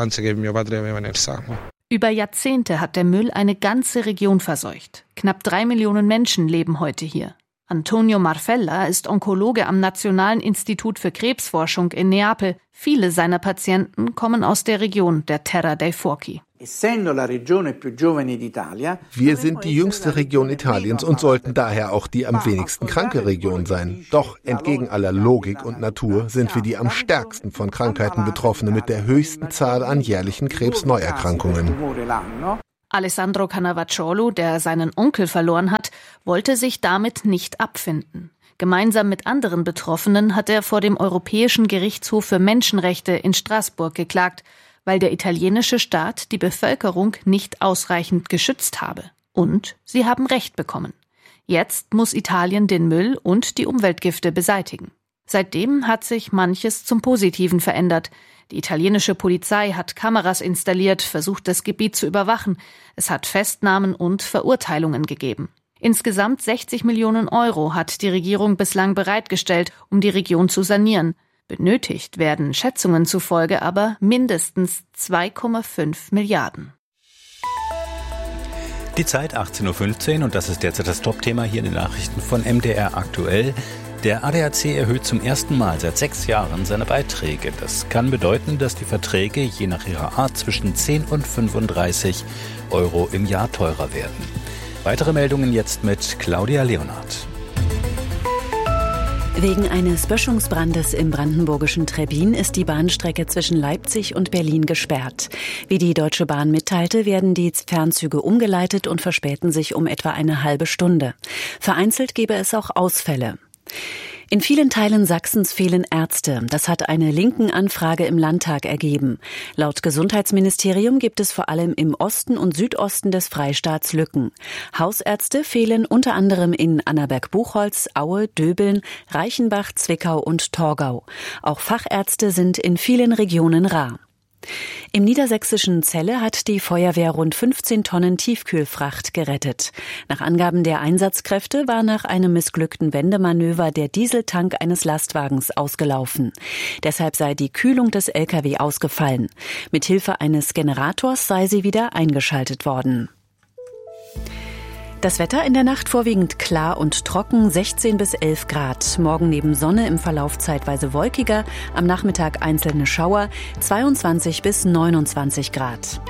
Über Jahrzehnte hat der Müll eine ganze Region verseucht. Knapp drei Millionen Menschen leben heute hier. Antonio Marfella ist Onkologe am Nationalen Institut für Krebsforschung in Neapel. Viele seiner Patienten kommen aus der Region der Terra dei Fuochi. Wir sind die jüngste Region Italiens und sollten daher auch die am wenigsten kranke Region sein. Doch entgegen aller Logik und Natur sind wir die am stärksten von Krankheiten Betroffene mit der höchsten Zahl an jährlichen Krebsneuerkrankungen. Alessandro Cannavacciolo, der seinen Onkel verloren hat, wollte sich damit nicht abfinden. Gemeinsam mit anderen Betroffenen hat er vor dem Europäischen Gerichtshof für Menschenrechte in Straßburg geklagt, weil der italienische Staat die Bevölkerung nicht ausreichend geschützt habe. Und sie haben Recht bekommen. Jetzt muss Italien den Müll und die Umweltgifte beseitigen. Seitdem hat sich manches zum Positiven verändert. Die italienische Polizei hat Kameras installiert, versucht, das Gebiet zu überwachen. Es hat Festnahmen und Verurteilungen gegeben. Insgesamt sechzig Millionen Euro hat die Regierung bislang bereitgestellt, um die Region zu sanieren. Benötigt werden Schätzungen zufolge aber mindestens zwei Komma fünf Milliarden. Die Zeit achtzehn Uhr fünfzehn und das ist derzeit das Top-Thema hier in den Nachrichten von M D R aktuell. Der A D A C erhöht zum ersten Mal seit sechs Jahren seine Beiträge. Das kann bedeuten, dass die Verträge je nach ihrer Art zwischen zehn und fünfunddreißig Euro im Jahr teurer werden. Weitere Meldungen jetzt mit Claudia Leonhardt. Wegen eines Böschungsbrandes im brandenburgischen Trebbin ist die Bahnstrecke zwischen Leipzig und Berlin gesperrt. Wie die Deutsche Bahn mitteilte, werden die Fernzüge umgeleitet und verspäten sich um etwa eine halbe Stunde. Vereinzelt gebe es auch Ausfälle. In vielen Teilen Sachsens fehlen Ärzte. Das hat eine Linken-Anfrage im Landtag ergeben. Laut Gesundheitsministerium gibt es vor allem im Osten und Südosten des Freistaats Lücken. Hausärzte fehlen unter anderem in Annaberg-Buchholz, Aue, Döbeln, Reichenbach, Zwickau und Torgau. Auch Fachärzte sind in vielen Regionen rar. Im niedersächsischen Celle hat die Feuerwehr rund fünfzehn Tonnen Tiefkühlfracht gerettet. Nach Angaben der Einsatzkräfte war nach einem missglückten Wendemanöver der Dieseltank eines Lastwagens ausgelaufen. Deshalb sei die Kühlung des L K W ausgefallen. Mithilfe eines Generators sei sie wieder eingeschaltet worden. Das Wetter in der Nacht vorwiegend klar und trocken, sechzehn bis elf Grad. Morgen neben Sonne im Verlauf zeitweise wolkiger, am Nachmittag einzelne Schauer, zweiundzwanzig bis neunundzwanzig Grad.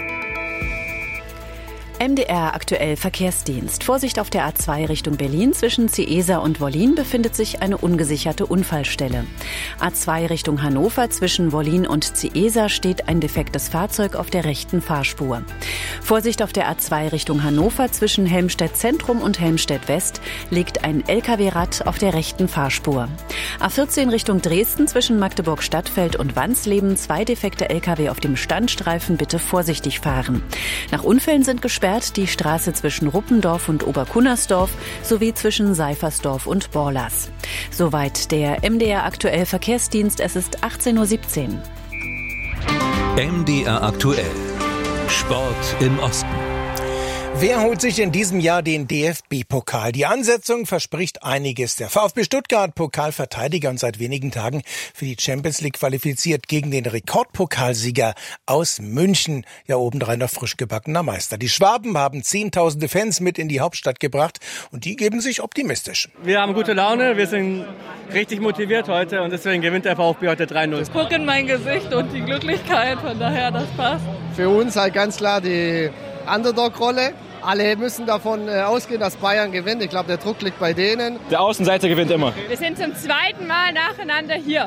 M D R aktuell Verkehrsdienst. Vorsicht auf der A zwei Richtung Berlin. Zwischen Ciesa und Wollin befindet sich eine ungesicherte Unfallstelle. A zwei Richtung Hannover. Zwischen Wollin und Ciesa steht ein defektes Fahrzeug auf der rechten Fahrspur. Vorsicht auf der A zwei Richtung Hannover. Zwischen Helmstedt Zentrum und Helmstedt West liegt ein L K W-Rad auf der rechten Fahrspur. A vierzehn Richtung Dresden. Zwischen Magdeburg Stadtfeld und Wansleben zwei defekte L K W auf dem Standstreifen. Bitte vorsichtig fahren. Nach Unfällen sind gesperrt die Straße zwischen Ruppendorf und Oberkunnersdorf sowie zwischen Seifersdorf und Borlas. Soweit der M D R aktuell Verkehrsdienst. Es ist achtzehn Uhr siebzehn. M D R aktuell. Sport im Osten. Wer holt sich in diesem Jahr den D F B-Pokal? Die Ansetzung verspricht einiges. Der VfB Stuttgart, Pokalverteidiger und seit wenigen Tagen für die Champions League qualifiziert gegen den Rekordpokalsieger aus München. Ja, obendrein noch frisch gebackener Meister. Die Schwaben haben zehntausende Fans mit in die Hauptstadt gebracht und die geben sich optimistisch. Wir haben gute Laune, wir sind richtig motiviert heute und deswegen gewinnt der VfB heute drei null. Ich gucke in mein Gesicht und die Glücklichkeit, von daher, das passt. Für uns halt ganz klar die Underdog-Rolle. Alle müssen davon ausgehen, dass Bayern gewinnt. Ich glaube, der Druck liegt bei denen. Der Außenseiter gewinnt immer. Wir sind zum zweiten Mal nacheinander hier.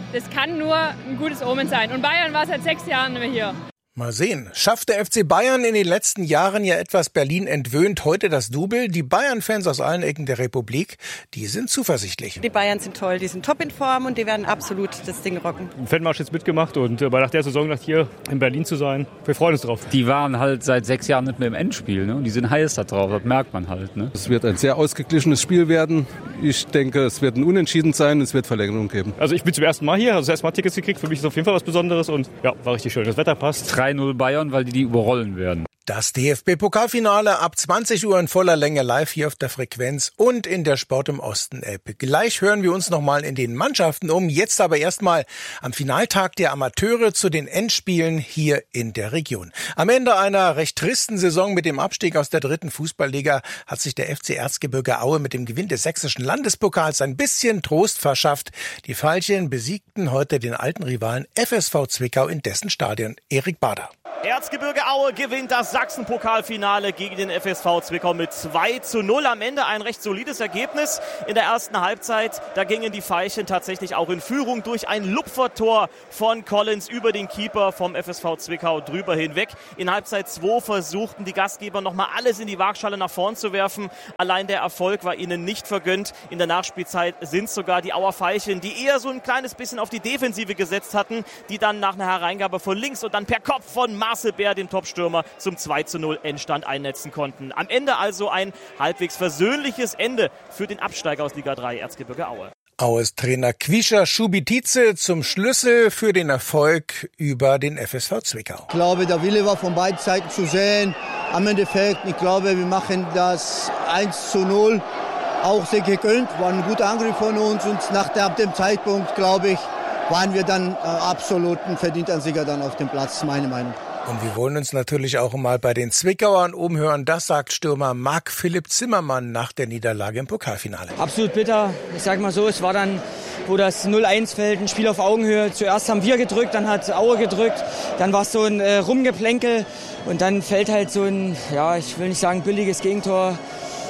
das kann nur ein gutes Omen sein. Und Bayern war seit sechs Jahren nicht mehr hier. Mal sehen. Schafft der F C Bayern in den letzten Jahren ja etwas Berlin entwöhnt, heute das Double. Die Bayern-Fans aus allen Ecken der Republik, die sind zuversichtlich. Die Bayern sind toll, die sind top in Form und die werden absolut das Ding rocken. Im Fanmarsch jetzt mitgemacht und äh, nach der Saison nach hier in Berlin zu sein, wir freuen uns drauf. Die waren halt seit sechs Jahren nicht mehr im Endspiel, ne? Und die sind heiß da drauf, das merkt man halt. Ne? Es wird ein sehr ausgeglichenes Spiel werden. Ich denke, es wird ein Unentschieden sein, es wird Verlängerung geben. Also ich bin zum ersten Mal hier, also das erste Mal Tickets gekriegt, für mich ist es auf jeden Fall was Besonderes und ja, war richtig schön. Das Wetter passt. drei null Bayern, weil die die überrollen werden. Das D F B-Pokalfinale ab zwanzig Uhr in voller Länge live hier auf der Frequenz und in der Sport im Osten-App. Gleich hören wir uns nochmal in den Mannschaften um. Jetzt aber erstmal am Finaltag der Amateure zu den Endspielen hier in der Region. Am Ende einer recht tristen Saison mit dem Abstieg aus der dritten Fußballliga hat sich der F C Erzgebirge Aue mit dem Gewinn des sächsischen Landespokals ein bisschen Trost verschafft. Die Veilchen besiegten heute den alten Rivalen F S V Zwickau in dessen Stadion. Erik Bader. Erzgebirge Aue gewinnt das Sachsen-Pokalfinale gegen den F S V Zwickau mit zwei zu null. Am Ende ein recht solides Ergebnis. In der ersten Halbzeit, da gingen die Veilchen tatsächlich auch in Führung durch ein Lupfertor von Collins über den Keeper vom F S V Zwickau drüber hinweg. In Halbzeit zwei versuchten die Gastgeber nochmal alles in die Waagschale nach vorn zu werfen. Allein der Erfolg war ihnen nicht vergönnt. In der Nachspielzeit sind sogar die Auer Veilchen, die eher so ein kleines bisschen auf die Defensive gesetzt hatten, die dann nach einer Hereingabe von links und dann per Kopf von Marcel Bär, dem Topstürmer, zum zwei zu null Endstand einnetzen konnten. Am Ende also ein halbwegs versöhnliches Ende für den Absteiger aus Liga drei Erzgebirge Aue. Aues Trainer Quischer Schubitize zum Schlüssel für den Erfolg über den F S V Zwickau. Ich glaube, der Wille war von beiden Seiten zu sehen. Am Endeffekt, ich glaube, wir machen das eins zu null. Auch sehr gegönnt, war ein guter Angriff von uns und nach dem Zeitpunkt, glaube ich, waren wir dann äh, absolut ein verdienter Sieger dann auf dem Platz, meine Meinung. Und wir wollen uns natürlich auch mal bei den Zwickauern umhören. Das sagt Stürmer Marc-Philipp Zimmermann nach der Niederlage im Pokalfinale. Absolut bitter. Ich sag mal so, es war dann, wo das null eins fällt, ein Spiel auf Augenhöhe. Zuerst haben wir gedrückt, dann hat Aue gedrückt. Dann war es so ein äh, Rumgeplänkel. Und dann fällt halt so ein, ja, ich will nicht sagen billiges Gegentor,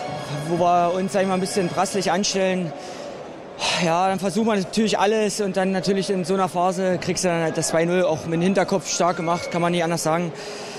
wo wir uns, sag ich mal, ein bisschen brasselig anstellen. Ja, dann versucht man natürlich alles und dann natürlich in so einer Phase kriegst du dann halt das zwei null auch mit dem Hinterkopf stark gemacht, kann man nicht anders sagen.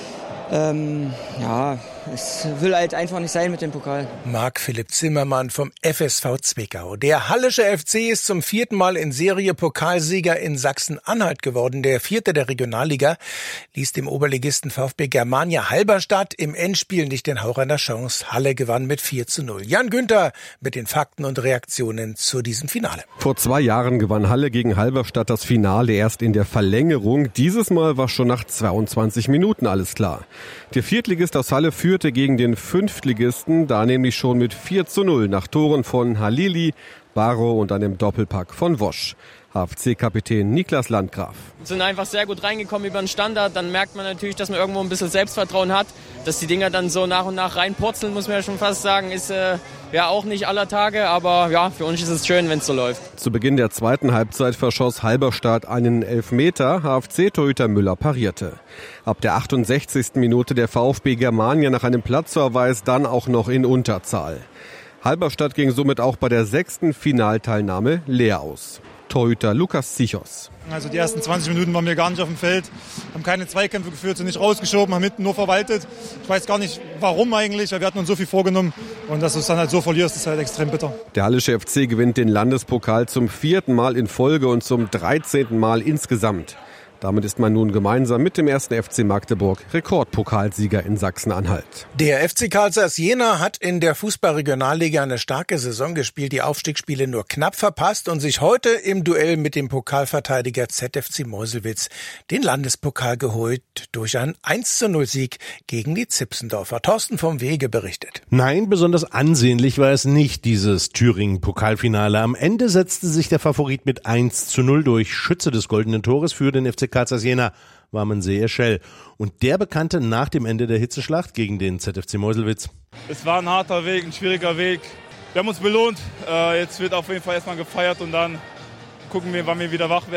Ähm, ja, es will halt einfach nicht sein mit dem Pokal. Marc-Philipp Zimmermann vom F S V Zwickau. Der Hallische F C ist zum vierten Mal in Serie Pokalsieger in Sachsen-Anhalt geworden. Der vierte der Regionalliga ließ dem Oberligisten VfB Germania Halberstadt im Endspiel nicht den Hauch einer Chance. Halle gewann mit vier zu null. Jan Günther mit den Fakten und Reaktionen zu diesem Finale. Vor zwei Jahren gewann Halle gegen Halberstadt das Finale erst in der Verlängerung. Dieses Mal war schon nach zweiundzwanzig Minuten alles klar. Der Viertligist aus Halle führte gegen den Fünftligisten, da nämlich schon mit vier zu null nach Toren von Halili, Barrow und einem Doppelpack von Wosch. H F C-Kapitän Niklas Landgraf. Wir sind einfach sehr gut reingekommen über den Standard. Dann merkt man natürlich, dass man irgendwo ein bisschen Selbstvertrauen hat. Dass die Dinger dann so nach und nach reinpurzeln, muss man ja schon fast sagen, ist äh, ja auch nicht aller Tage. Aber ja, für uns ist es schön, wenn es so läuft. Zu Beginn der zweiten Halbzeit verschoss Halberstadt einen Elfmeter. H F C-Torhüter Müller parierte. Ab der achtundsechzigsten Minute der VfB Germania nach einem Platzverweis dann auch noch in Unterzahl. Halberstadt ging somit auch bei der sechsten Finalteilnahme leer aus. Torhüter Lukas Zichos. Also die ersten zwanzig Minuten waren wir gar nicht auf dem Feld, haben keine Zweikämpfe geführt, sind nicht rausgeschoben, haben hinten nur verwaltet. Ich weiß gar nicht, warum eigentlich, weil wir hatten uns so viel vorgenommen und dass du es dann halt so verlierst, ist halt extrem bitter. Der Hallische F C gewinnt den Landespokal zum vierten Mal in Folge und zum dreizehnten Mal insgesamt. Damit ist man nun gemeinsam mit dem ersten F C Magdeburg Rekordpokalsieger in Sachsen-Anhalt. Der F C Karl Zeiss Jena hat in der Fußball-Regionalliga eine starke Saison gespielt, die Aufstiegsspiele nur knapp verpasst und sich heute im Duell mit dem Pokalverteidiger Z F C Meuselwitz den Landespokal geholt durch einen eins zu null Sieg gegen die Zipsendorfer. Thorsten vom Wege berichtet. Nein, besonders ansehnlich war es nicht, dieses Thüringen-Pokalfinale. Am Ende setzte sich der Favorit mit eins zu null durch. Schütze des goldenen Tores für den F C Karl Zeiss Jena war Mansehe Schell. Und der bekannte nach dem Ende der Hitzeschlacht gegen den Z F C Meuselwitz: Es war ein harter Weg, ein schwieriger Weg. Wir haben uns belohnt. Jetzt wird auf jeden Fall erstmal gefeiert und dann gucken wir, wann wir wieder wach werden.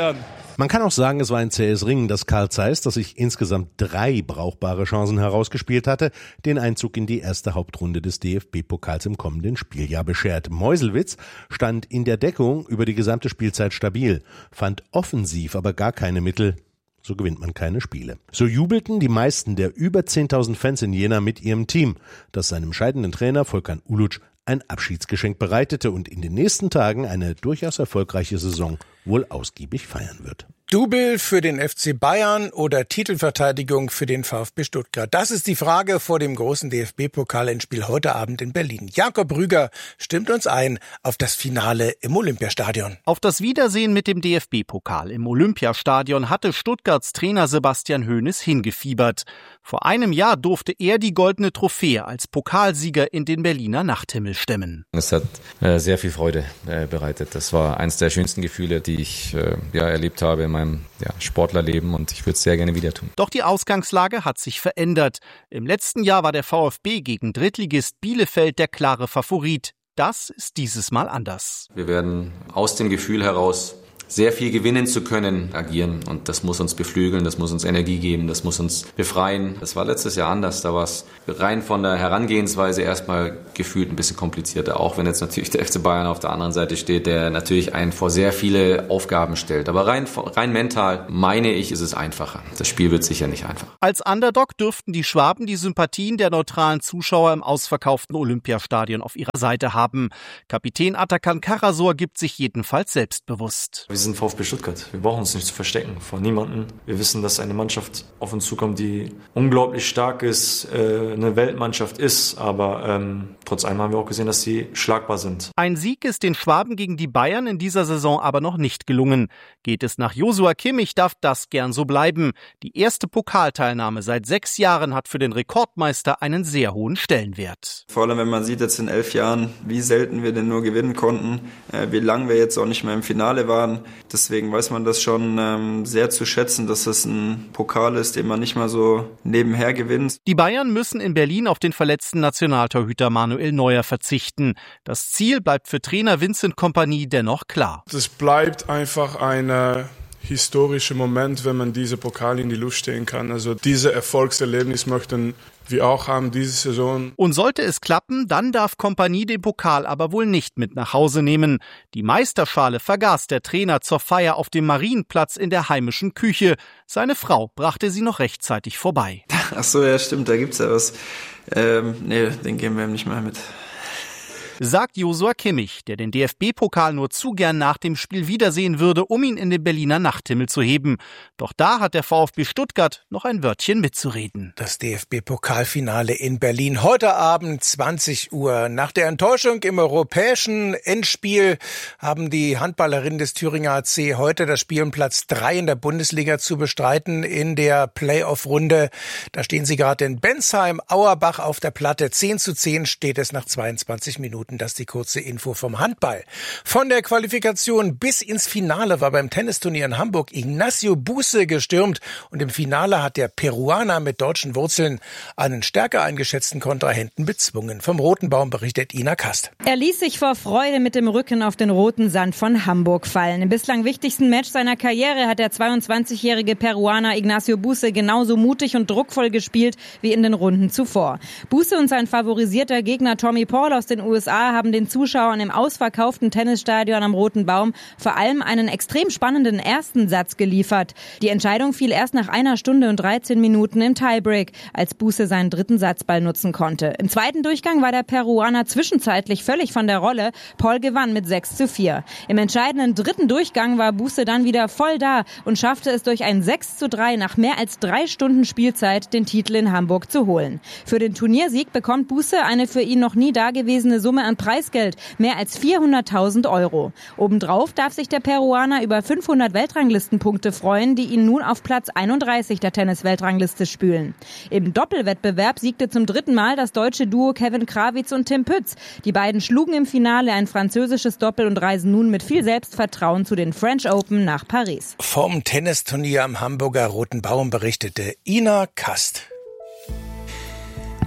Man kann auch sagen, es war ein zähes Ringen, das Carl Zeiss, das sich insgesamt drei brauchbare Chancen herausgespielt hatte, den Einzug in die erste Hauptrunde des D F B-Pokals im kommenden Spieljahr beschert. Meuselwitz stand in der Deckung über die gesamte Spielzeit stabil, fand offensiv aber gar keine Mittel. So gewinnt man keine Spiele. So jubelten die meisten der über zehntausend Fans in Jena mit ihrem Team, das seinem scheidenden Trainer Volkan Uluc ein Abschiedsgeschenk bereitete und in den nächsten Tagen eine durchaus erfolgreiche Saison wohl ausgiebig feiern wird. Double für den F C Bayern oder Titelverteidigung für den VfB Stuttgart? Das ist die Frage vor dem großen D F B-Pokal-Endspiel heute Abend in Berlin. Jakob Rüger stimmt uns ein auf das Finale im Olympiastadion. Auf das Wiedersehen mit dem D F B-Pokal im Olympiastadion hatte Stuttgarts Trainer Sebastian Hoeneß hingefiebert. Vor einem Jahr durfte er die goldene Trophäe als Pokalsieger in den Berliner Nachthimmel stemmen. Es hat äh, sehr viel Freude äh, bereitet. Das war eines der schönsten Gefühle, die ich äh, ja, erlebt habe in meinem ja, Sportlerleben, und ich würde es sehr gerne wieder tun. Doch die Ausgangslage hat sich verändert. Im letzten Jahr war der VfB gegen Drittligist Bielefeld der klare Favorit. Das ist dieses Mal anders. Wir werden aus dem Gefühl heraus, sehr viel gewinnen zu können, agieren, und das muss uns beflügeln, das muss uns Energie geben, das muss uns befreien. Das war letztes Jahr anders, da war es rein von der Herangehensweise erstmal gefühlt ein bisschen komplizierter, auch wenn jetzt natürlich der F C Bayern auf der anderen Seite steht, der natürlich einen vor sehr viele Aufgaben stellt. Aber rein, rein mental, meine ich, ist es einfacher. Das Spiel wird sicher nicht einfach. Als Underdog dürften die Schwaben die Sympathien der neutralen Zuschauer im ausverkauften Olympiastadion auf ihrer Seite haben. Kapitän Atakan Karasor gibt sich jedenfalls selbstbewusst. Wir sind VfB Stuttgart. Wir brauchen uns nicht zu verstecken vor niemandem. Wir wissen, dass eine Mannschaft auf uns zukommt, die unglaublich stark ist, äh, eine Weltmannschaft ist. Aber ähm, trotz allem haben wir auch gesehen, dass sie schlagbar sind. Ein Sieg ist den Schwaben gegen die Bayern in dieser Saison aber noch nicht gelungen. Geht es nach Joshua Kimmich, darf das gern so bleiben. Die erste Pokalteilnahme seit sechs Jahren hat für den Rekordmeister einen sehr hohen Stellenwert. Vor allem, wenn man sieht jetzt in elf Jahren, wie selten wir denn nur gewinnen konnten, äh, wie lange wir jetzt auch nicht mehr im Finale waren. Deswegen weiß man das schon ähm, sehr zu schätzen, dass das ein Pokal ist, den man nicht mal so nebenher gewinnt. Die Bayern müssen in Berlin auf den verletzten Nationaltorhüter Manuel Neuer verzichten. Das Ziel bleibt für Trainer Vincent Kompany dennoch klar. Das bleibt einfach ein äh, historischer Moment, wenn man diese Pokal in die Luft stehen kann. Also diese Erfolgserlebnis möchten wir auch haben diese Saison. Und sollte es klappen, dann darf Kompany den Pokal aber wohl nicht mit nach Hause nehmen. Die Meisterschale vergaß der Trainer zur Feier auf dem Marienplatz in der heimischen Küche. Seine Frau brachte sie noch rechtzeitig vorbei. Ach so, ja stimmt, da gibt's ja was. Ähm, nee, den geben wir ihm nicht mehr mit. Sagt Joshua Kimmich, der den D F B-Pokal nur zu gern nach dem Spiel wiedersehen würde, um ihn in den Berliner Nachthimmel zu heben. Doch da hat der VfB Stuttgart noch ein Wörtchen mitzureden. Das D F B-Pokalfinale in Berlin heute Abend zwanzig Uhr. Nach der Enttäuschung im europäischen Endspiel haben die Handballerinnen des Thüringer A C heute das Spiel um Platz drei in der Bundesliga zu bestreiten in der Playoff-Runde. Da stehen sie gerade in Bensheim, Auerbach auf der Platte. zehn zu zehn steht es nach zweiundzwanzig Minuten. Das ist die kurze Info vom Handball. Von der Qualifikation bis ins Finale war beim Tennisturnier in Hamburg Ignacio Buse gestürmt. Und im Finale hat der Peruaner mit deutschen Wurzeln einen stärker eingeschätzten Kontrahenten bezwungen. Vom Roten Baum berichtet Ina Kast. Er ließ sich vor Freude mit dem Rücken auf den roten Sand von Hamburg fallen. Im bislang wichtigsten Match seiner Karriere hat der zweiundzwanzigjährige Peruaner Ignacio Buse genauso mutig und druckvoll gespielt wie in den Runden zuvor. Buse und sein favorisierter Gegner Tommy Paul aus den U S A haben den Zuschauern im ausverkauften Tennisstadion am Roten Baum vor allem einen extrem spannenden ersten Satz geliefert. Die Entscheidung fiel erst nach einer Stunde und dreizehn Minuten im Tiebreak, als Buse seinen dritten Satzball nutzen konnte. Im zweiten Durchgang war der Peruaner zwischenzeitlich völlig von der Rolle. Paul gewann mit sechs zu vier. Im entscheidenden dritten Durchgang war Buse dann wieder voll da und schaffte es durch ein sechs zu drei nach mehr als drei Stunden Spielzeit, den Titel in Hamburg zu holen. Für den Turniersieg bekommt Buse eine für ihn noch nie dagewesene Summe an Preisgeld, mehr als vierhunderttausend Euro. Obendrauf darf sich der Peruaner über fünfhundert Weltranglistenpunkte freuen, die ihn nun auf Platz einunddreißig der Tennis-Weltrangliste spülen. Im Doppelwettbewerb siegte zum dritten Mal das deutsche Duo Kevin Krawitz und Tim Pütz. Die beiden schlugen im Finale ein französisches Doppel und reisen nun mit viel Selbstvertrauen zu den French Open nach Paris. Vom Tennisturnier am Hamburger Roten Baum berichtete Ina Kast.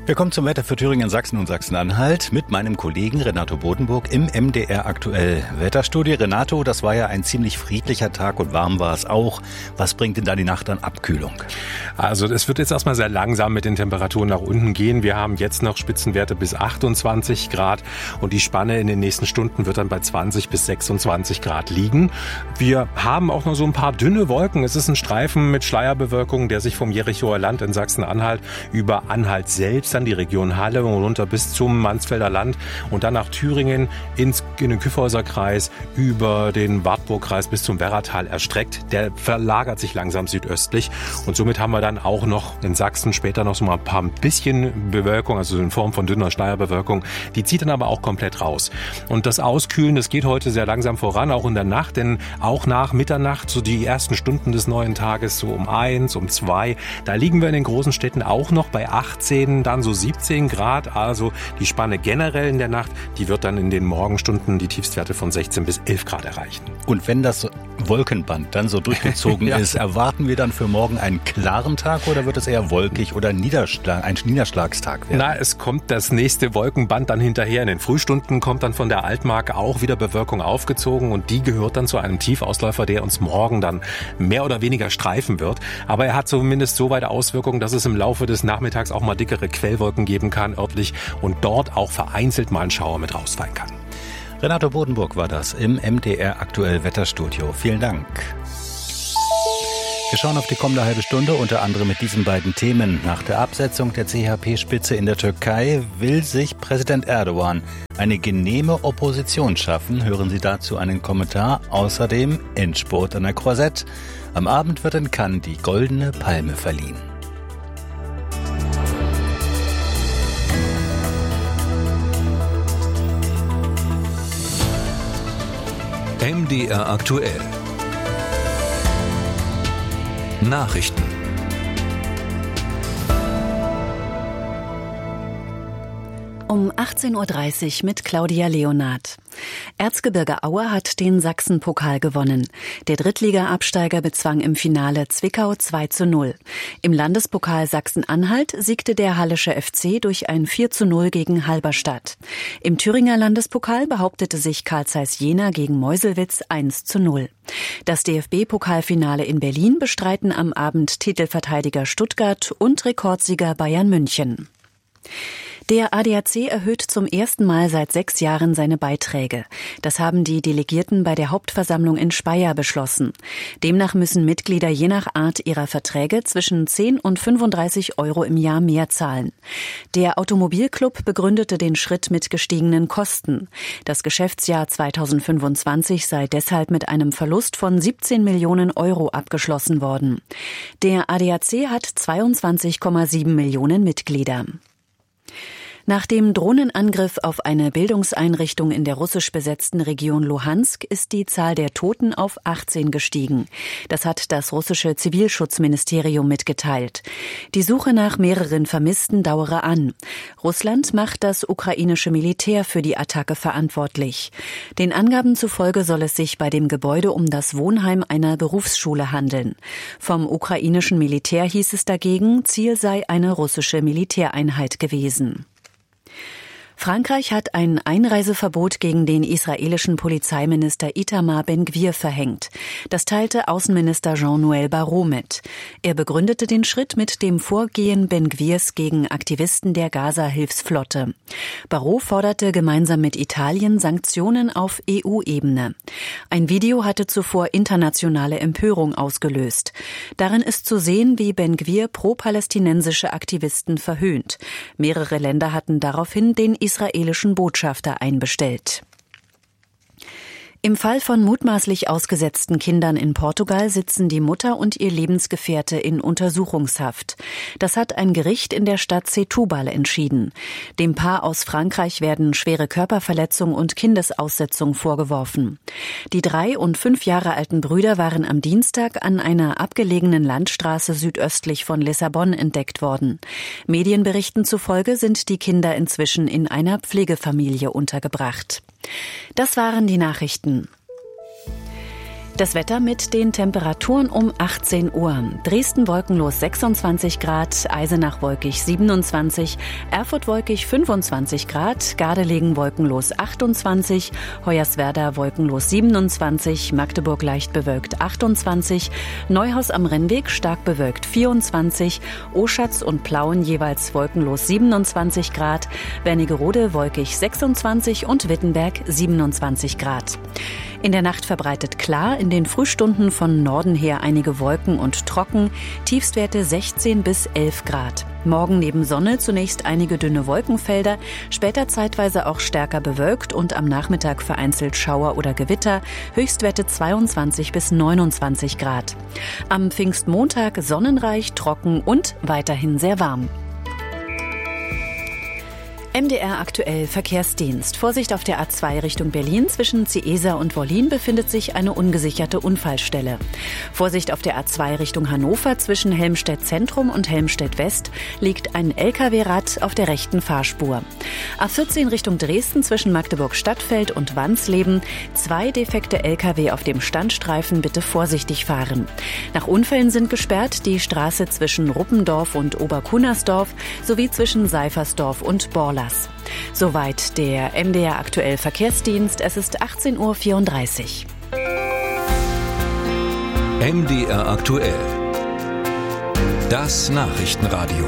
Wir kommen zum Wetter für Thüringen, Sachsen und Sachsen-Anhalt mit meinem Kollegen Renato Bodenburg im M D R Aktuell Wetterstudio. Renato, das war ja ein ziemlich friedlicher Tag und warm war es auch. Was bringt denn da die Nacht an Abkühlung? Also es wird jetzt erstmal sehr langsam mit den Temperaturen nach unten gehen. Wir haben jetzt noch Spitzenwerte bis achtundzwanzig Grad und die Spanne in den nächsten Stunden wird dann bei zwanzig bis sechsundzwanzig Grad liegen. Wir haben auch noch so ein paar dünne Wolken. Es ist ein Streifen mit Schleierbewölkung, der sich vom Jerichoer Land in Sachsen-Anhalt über Anhalt selbst, dann die Region Halle und runter bis zum Mansfelder Land und dann nach Thüringen ins, in den Kyffhäuser Kreis über den Wartburgkreis bis zum Werratal erstreckt. Der verlagert sich langsam südöstlich und somit haben wir dann auch noch in Sachsen später noch so mal ein paar bisschen Bewölkung, also in Form von dünner Schleierbewölkung. Die zieht dann aber auch komplett raus. Und das Auskühlen, das geht heute sehr langsam voran, auch in der Nacht, denn auch nach Mitternacht, so die ersten Stunden des neuen Tages, so um eins, um zwei, da liegen wir in den großen Städten auch noch bei achtzehn, dann so siebzehn Grad, also die Spanne generell in der Nacht, die wird dann in den Morgenstunden die Tiefstwerte von sechzehn bis elf Grad erreichen. Und wenn das Wolkenband dann so durchgezogen ja. ist, erwarten wir dann für morgen einen klaren Tag oder wird es eher wolkig oder Niederschlag, ein Niederschlagstag werden? Na, es kommt das nächste Wolkenband dann hinterher. In den Frühstunden kommt dann von der Altmark auch wieder Bewölkung aufgezogen und die gehört dann zu einem Tiefausläufer, der uns morgen dann mehr oder weniger streifen wird. Aber er hat zumindest so weit Auswirkungen, dass es im Laufe des Nachmittags auch mal dickere Quellwolken geben kann, örtlich, und dort auch vereinzelt mal ein Schauer mit rausfallen kann. Renato Bodenburg war das im M D R Aktuell Wetterstudio. Vielen Dank. Wir schauen auf die kommende halbe Stunde, unter anderem mit diesen beiden Themen. Nach der Absetzung der C H P-Spitze in der Türkei will sich Präsident Erdogan eine genehme Opposition schaffen. Hören Sie dazu einen Kommentar. Außerdem Endspurt an der Croisette. Am Abend wird in Cannes die Goldene Palme verliehen. M D R Aktuell. Nachrichten. Um achtzehn Uhr dreißig mit Claudia Leonard. Erzgebirge Aue hat den Sachsenpokal gewonnen. Der Drittliga-Absteiger bezwang im Finale Zwickau zwei zu null. Im Landespokal Sachsen-Anhalt siegte der Hallische F C durch ein vier zu null gegen Halberstadt. Im Thüringer Landespokal behauptete sich Carl Zeiss Jena gegen Meuselwitz eins zu null. Das D F B-Pokalfinale in Berlin bestreiten am Abend Titelverteidiger Stuttgart und Rekordsieger Bayern München. Der A D A C erhöht zum ersten Mal seit sechs Jahren seine Beiträge. Das haben die Delegierten bei der Hauptversammlung in Speyer beschlossen. Demnach müssen Mitglieder je nach Art ihrer Verträge zwischen zehn und fünfunddreißig Euro im Jahr mehr zahlen. Der Automobilclub begründete den Schritt mit gestiegenen Kosten. Das Geschäftsjahr zweitausendfünfundzwanzig sei deshalb mit einem Verlust von siebzehn Millionen Euro abgeschlossen worden. Der A D A C hat zweiundzwanzig Komma sieben Millionen Mitglieder. Nach dem Drohnenangriff auf eine Bildungseinrichtung in der russisch besetzten Region Luhansk ist die Zahl der Toten auf achtzehn gestiegen. Das hat das russische Zivilschutzministerium mitgeteilt. Die Suche nach mehreren Vermissten dauere an. Russland macht das ukrainische Militär für die Attacke verantwortlich. Den Angaben zufolge soll es sich bei dem Gebäude um das Wohnheim einer Berufsschule handeln. Vom ukrainischen Militär hieß es dagegen, Ziel sei eine russische Militäreinheit gewesen. Frankreich hat ein Einreiseverbot gegen den israelischen Polizeiminister Itamar Ben-Gvir verhängt. Das teilte Außenminister Jean-Noël Barrot mit. Er begründete den Schritt mit dem Vorgehen Ben-Gvirs gegen Aktivisten der Gaza-Hilfsflotte. Barrot forderte gemeinsam mit Italien Sanktionen auf E U-Ebene. Ein Video hatte zuvor internationale Empörung ausgelöst. Darin ist zu sehen, wie Ben-Gvir pro-palästinensische Aktivisten verhöhnt. Mehrere Länder hatten daraufhin den israelischen Botschafter einbestellt. Im Fall von mutmaßlich ausgesetzten Kindern in Portugal sitzen die Mutter und ihr Lebensgefährte in Untersuchungshaft. Das hat ein Gericht in der Stadt Setúbal entschieden. Dem Paar aus Frankreich werden schwere Körperverletzung und Kindesaussetzung vorgeworfen. Die drei und fünf Jahre alten Brüder waren am Dienstag an einer abgelegenen Landstraße südöstlich von Lissabon entdeckt worden. Medienberichten zufolge sind die Kinder inzwischen in einer Pflegefamilie untergebracht. Das waren die Nachrichten. Das Wetter mit den Temperaturen um achtzehn Uhr. Dresden wolkenlos sechsundzwanzig Grad, Eisenach wolkig siebenundzwanzig, Erfurt wolkig fünfundzwanzig Grad, Gardelegen wolkenlos achtundzwanzig, Hoyerswerda wolkenlos siebenundzwanzig, Magdeburg leicht bewölkt achtundzwanzig, Neuhaus am Rennweg stark bewölkt vierundzwanzig, Oschatz und Plauen jeweils wolkenlos siebenundzwanzig Grad, Wernigerode wolkig sechsundzwanzig und Wittenberg siebenundzwanzig Grad. In der Nacht verbreitet klar, in den Frühstunden von Norden her einige Wolken und trocken, Tiefstwerte sechzehn bis elf Grad. Morgen neben Sonne zunächst einige dünne Wolkenfelder, später zeitweise auch stärker bewölkt und am Nachmittag vereinzelt Schauer oder Gewitter, Höchstwerte zweiundzwanzig bis neunundzwanzig Grad. Am Pfingstmontag sonnenreich, trocken und weiterhin sehr warm. M D R aktuell Verkehrsdienst. Vorsicht auf der A zwei Richtung Berlin. Zwischen Ciesa und Wollin befindet sich eine ungesicherte Unfallstelle. Vorsicht auf der A zwei Richtung Hannover. Zwischen Helmstedt Zentrum und Helmstedt West liegt ein L K W-Rad auf der rechten Fahrspur. A vierzehn Richtung Dresden zwischen Magdeburg Stadtfeld und Wansleben. Zwei defekte L K W auf dem Standstreifen. Bitte vorsichtig fahren. Nach Unfällen sind gesperrt die Straße zwischen Ruppendorf und Oberkunnersdorf sowie zwischen Seifersdorf und Borla. Soweit der M D R aktuell Verkehrsdienst. Es ist achtzehn Uhr vierunddreißig. M D R aktuell. Das Nachrichtenradio.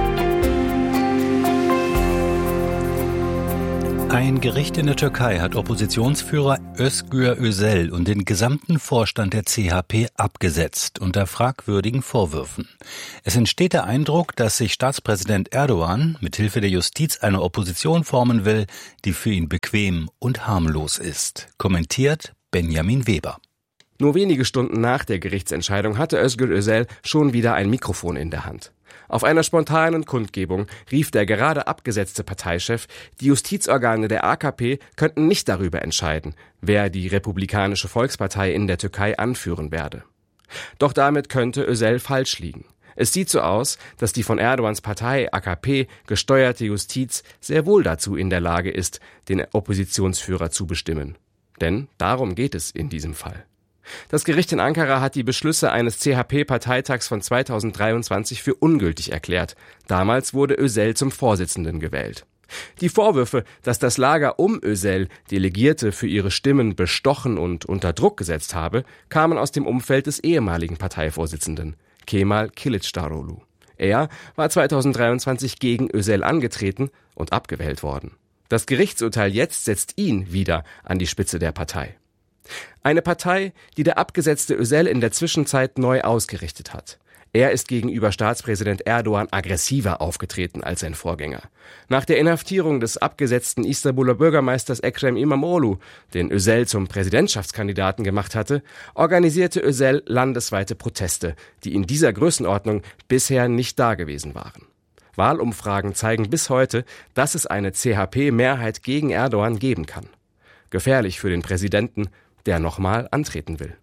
Ein Gericht in der Türkei hat Oppositionsführer Özgür Özel und den gesamten Vorstand der C H P abgesetzt unter fragwürdigen Vorwürfen. Es entsteht der Eindruck, dass sich Staatspräsident Erdogan mit Hilfe der Justiz eine Opposition formen will, die für ihn bequem und harmlos ist, kommentiert Benjamin Weber. Nur wenige Stunden nach der Gerichtsentscheidung hatte Özgür Özel schon wieder ein Mikrofon in der Hand. Auf einer spontanen Kundgebung rief der gerade abgesetzte Parteichef, die Justizorgane der A K P könnten nicht darüber entscheiden, wer die Republikanische Volkspartei in der Türkei anführen werde. Doch damit könnte Özel falsch liegen. Es sieht so aus, dass die von Erdogans Partei A K P gesteuerte Justiz sehr wohl dazu in der Lage ist, den Oppositionsführer zu bestimmen. Denn darum geht es in diesem Fall. Das Gericht in Ankara hat die Beschlüsse eines C H P-Parteitags von zweitausenddreiundzwanzig für ungültig erklärt. Damals wurde Özel zum Vorsitzenden gewählt. Die Vorwürfe, dass das Lager um Özel Delegierte für ihre Stimmen bestochen und unter Druck gesetzt habe, kamen aus dem Umfeld des ehemaligen Parteivorsitzenden, Kemal Kılıçdaroğlu. Er war zweitausenddreiundzwanzig gegen Özel angetreten und abgewählt worden. Das Gerichtsurteil jetzt setzt ihn wieder an die Spitze der Partei. Eine Partei, die der abgesetzte Özel in der Zwischenzeit neu ausgerichtet hat. Er ist gegenüber Staatspräsident Erdogan aggressiver aufgetreten als sein Vorgänger. Nach der Inhaftierung des abgesetzten Istanbuler Bürgermeisters Ekrem İmamoğlu, den Özel zum Präsidentschaftskandidaten gemacht hatte, organisierte Özel landesweite Proteste, die in dieser Größenordnung bisher nicht dagewesen waren. Wahlumfragen zeigen bis heute, dass es eine C H P-Mehrheit gegen Erdogan geben kann. Gefährlich für den Präsidenten, der nochmal antreten will.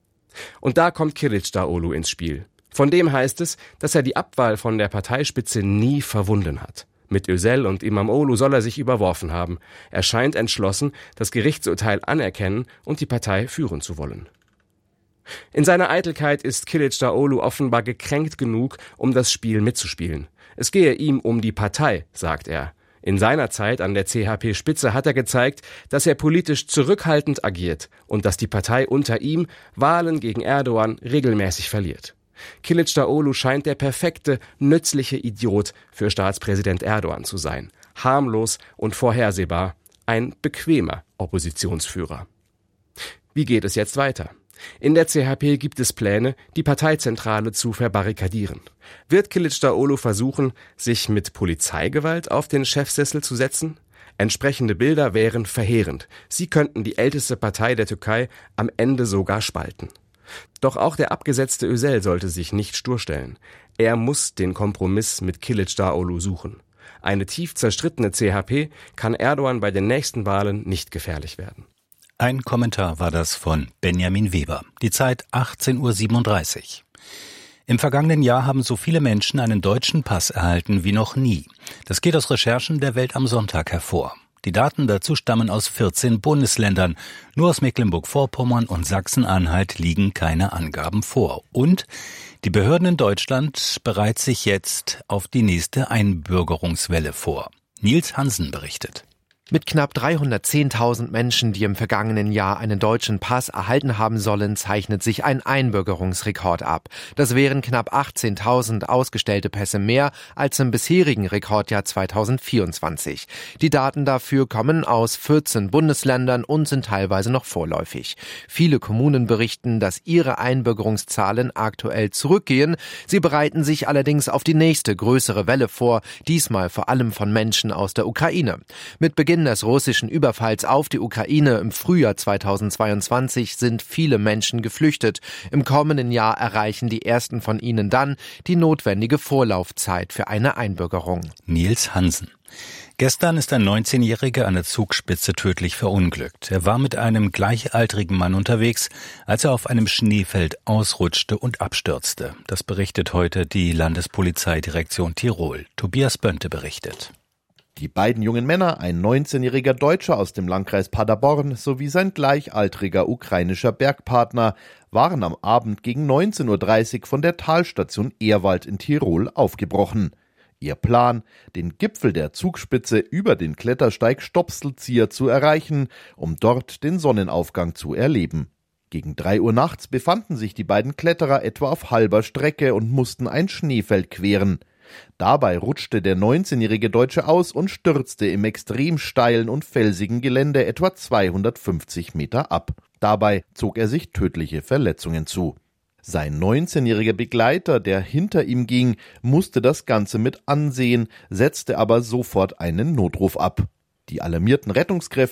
Und da kommt Kılıçdaroğlu ins Spiel. Von dem heißt es, dass er die Abwahl von der Parteispitze nie verwunden hat. Mit Özel und İmamoğlu soll er sich überworfen haben. Er scheint entschlossen, das Gerichtsurteil anerkennen und die Partei führen zu wollen. In seiner Eitelkeit ist Kılıçdaroğlu offenbar gekränkt genug, um das Spiel mitzuspielen. Es gehe ihm um die Partei, sagt er. In seiner Zeit an der C H P-Spitze hat er gezeigt, dass er politisch zurückhaltend agiert und dass die Partei unter ihm Wahlen gegen Erdogan regelmäßig verliert. Kılıçdaroğlu scheint der perfekte, nützliche Idiot für Staatspräsident Erdogan zu sein. Harmlos und vorhersehbar, ein bequemer Oppositionsführer. Wie geht es jetzt weiter? In der C H P gibt es Pläne, die Parteizentrale zu verbarrikadieren. Wird Kılıçdaroğlu versuchen, sich mit Polizeigewalt auf den Chefsessel zu setzen? Entsprechende Bilder wären verheerend. Sie könnten die älteste Partei der Türkei am Ende sogar spalten. Doch auch der abgesetzte Özel sollte sich nicht stur stellen. Er muss den Kompromiss mit Kılıçdaroğlu suchen. Eine tief zerstrittene C H P kann Erdogan bei den nächsten Wahlen nicht gefährlich werden. Ein Kommentar war das von Benjamin Weber. Die Zeit achtzehn Uhr siebenunddreißig. Im vergangenen Jahr haben so viele Menschen einen deutschen Pass erhalten wie noch nie. Das geht aus Recherchen der Welt am Sonntag hervor. Die Daten dazu stammen aus vierzehn Bundesländern. Nur aus Mecklenburg-Vorpommern und Sachsen-Anhalt liegen keine Angaben vor. Und die Behörden in Deutschland bereiten sich jetzt auf die nächste Einbürgerungswelle vor. Nils Hansen berichtet. Mit knapp dreihundertzehntausend Menschen, die im vergangenen Jahr einen deutschen Pass erhalten haben sollen, zeichnet sich ein Einbürgerungsrekord ab. Das wären knapp achtzehntausend ausgestellte Pässe mehr als im bisherigen Rekordjahr zweitausendvierundzwanzig. Die Daten dafür kommen aus vierzehn Bundesländern und sind teilweise noch vorläufig. Viele Kommunen berichten, dass ihre Einbürgerungszahlen aktuell zurückgehen. Sie bereiten sich allerdings auf die nächste größere Welle vor, diesmal vor allem von Menschen aus der Ukraine. Mit Beginn des russischen Überfalls auf die Ukraine im Frühjahr zweitausendzweiundzwanzig sind viele Menschen geflüchtet. Im kommenden Jahr erreichen die ersten von ihnen dann die notwendige Vorlaufzeit für eine Einbürgerung. Nils Hansen. Gestern ist ein neunzehnjähriger an der Zugspitze tödlich verunglückt. Er war mit einem gleichaltrigen Mann unterwegs, als er auf einem Schneefeld ausrutschte und abstürzte. Das berichtet heute die Landespolizeidirektion Tirol. Tobias Bönte berichtet. Die beiden jungen Männer, ein neunzehnjähriger Deutscher aus dem Landkreis Paderborn sowie sein gleichaltriger ukrainischer Bergpartner, waren am Abend gegen neunzehn Uhr dreißig von der Talstation Ehrwald in Tirol aufgebrochen. Ihr Plan, den Gipfel der Zugspitze über den Klettersteig Stopselzieher zu erreichen, um dort den Sonnenaufgang zu erleben. Gegen drei Uhr nachts befanden sich die beiden Kletterer etwa auf halber Strecke und mussten ein Schneefeld queren. Dabei rutschte der neunzehnjährige Deutsche aus und stürzte im extrem steilen und felsigen Gelände etwa zweihundertfünfzig Meter ab. Dabei zog er sich tödliche Verletzungen zu. Sein neunzehnjähriger Begleiter, der hinter ihm ging, musste das Ganze mit ansehen, setzte aber sofort einen Notruf ab. Die alarmierten Rettungskräfte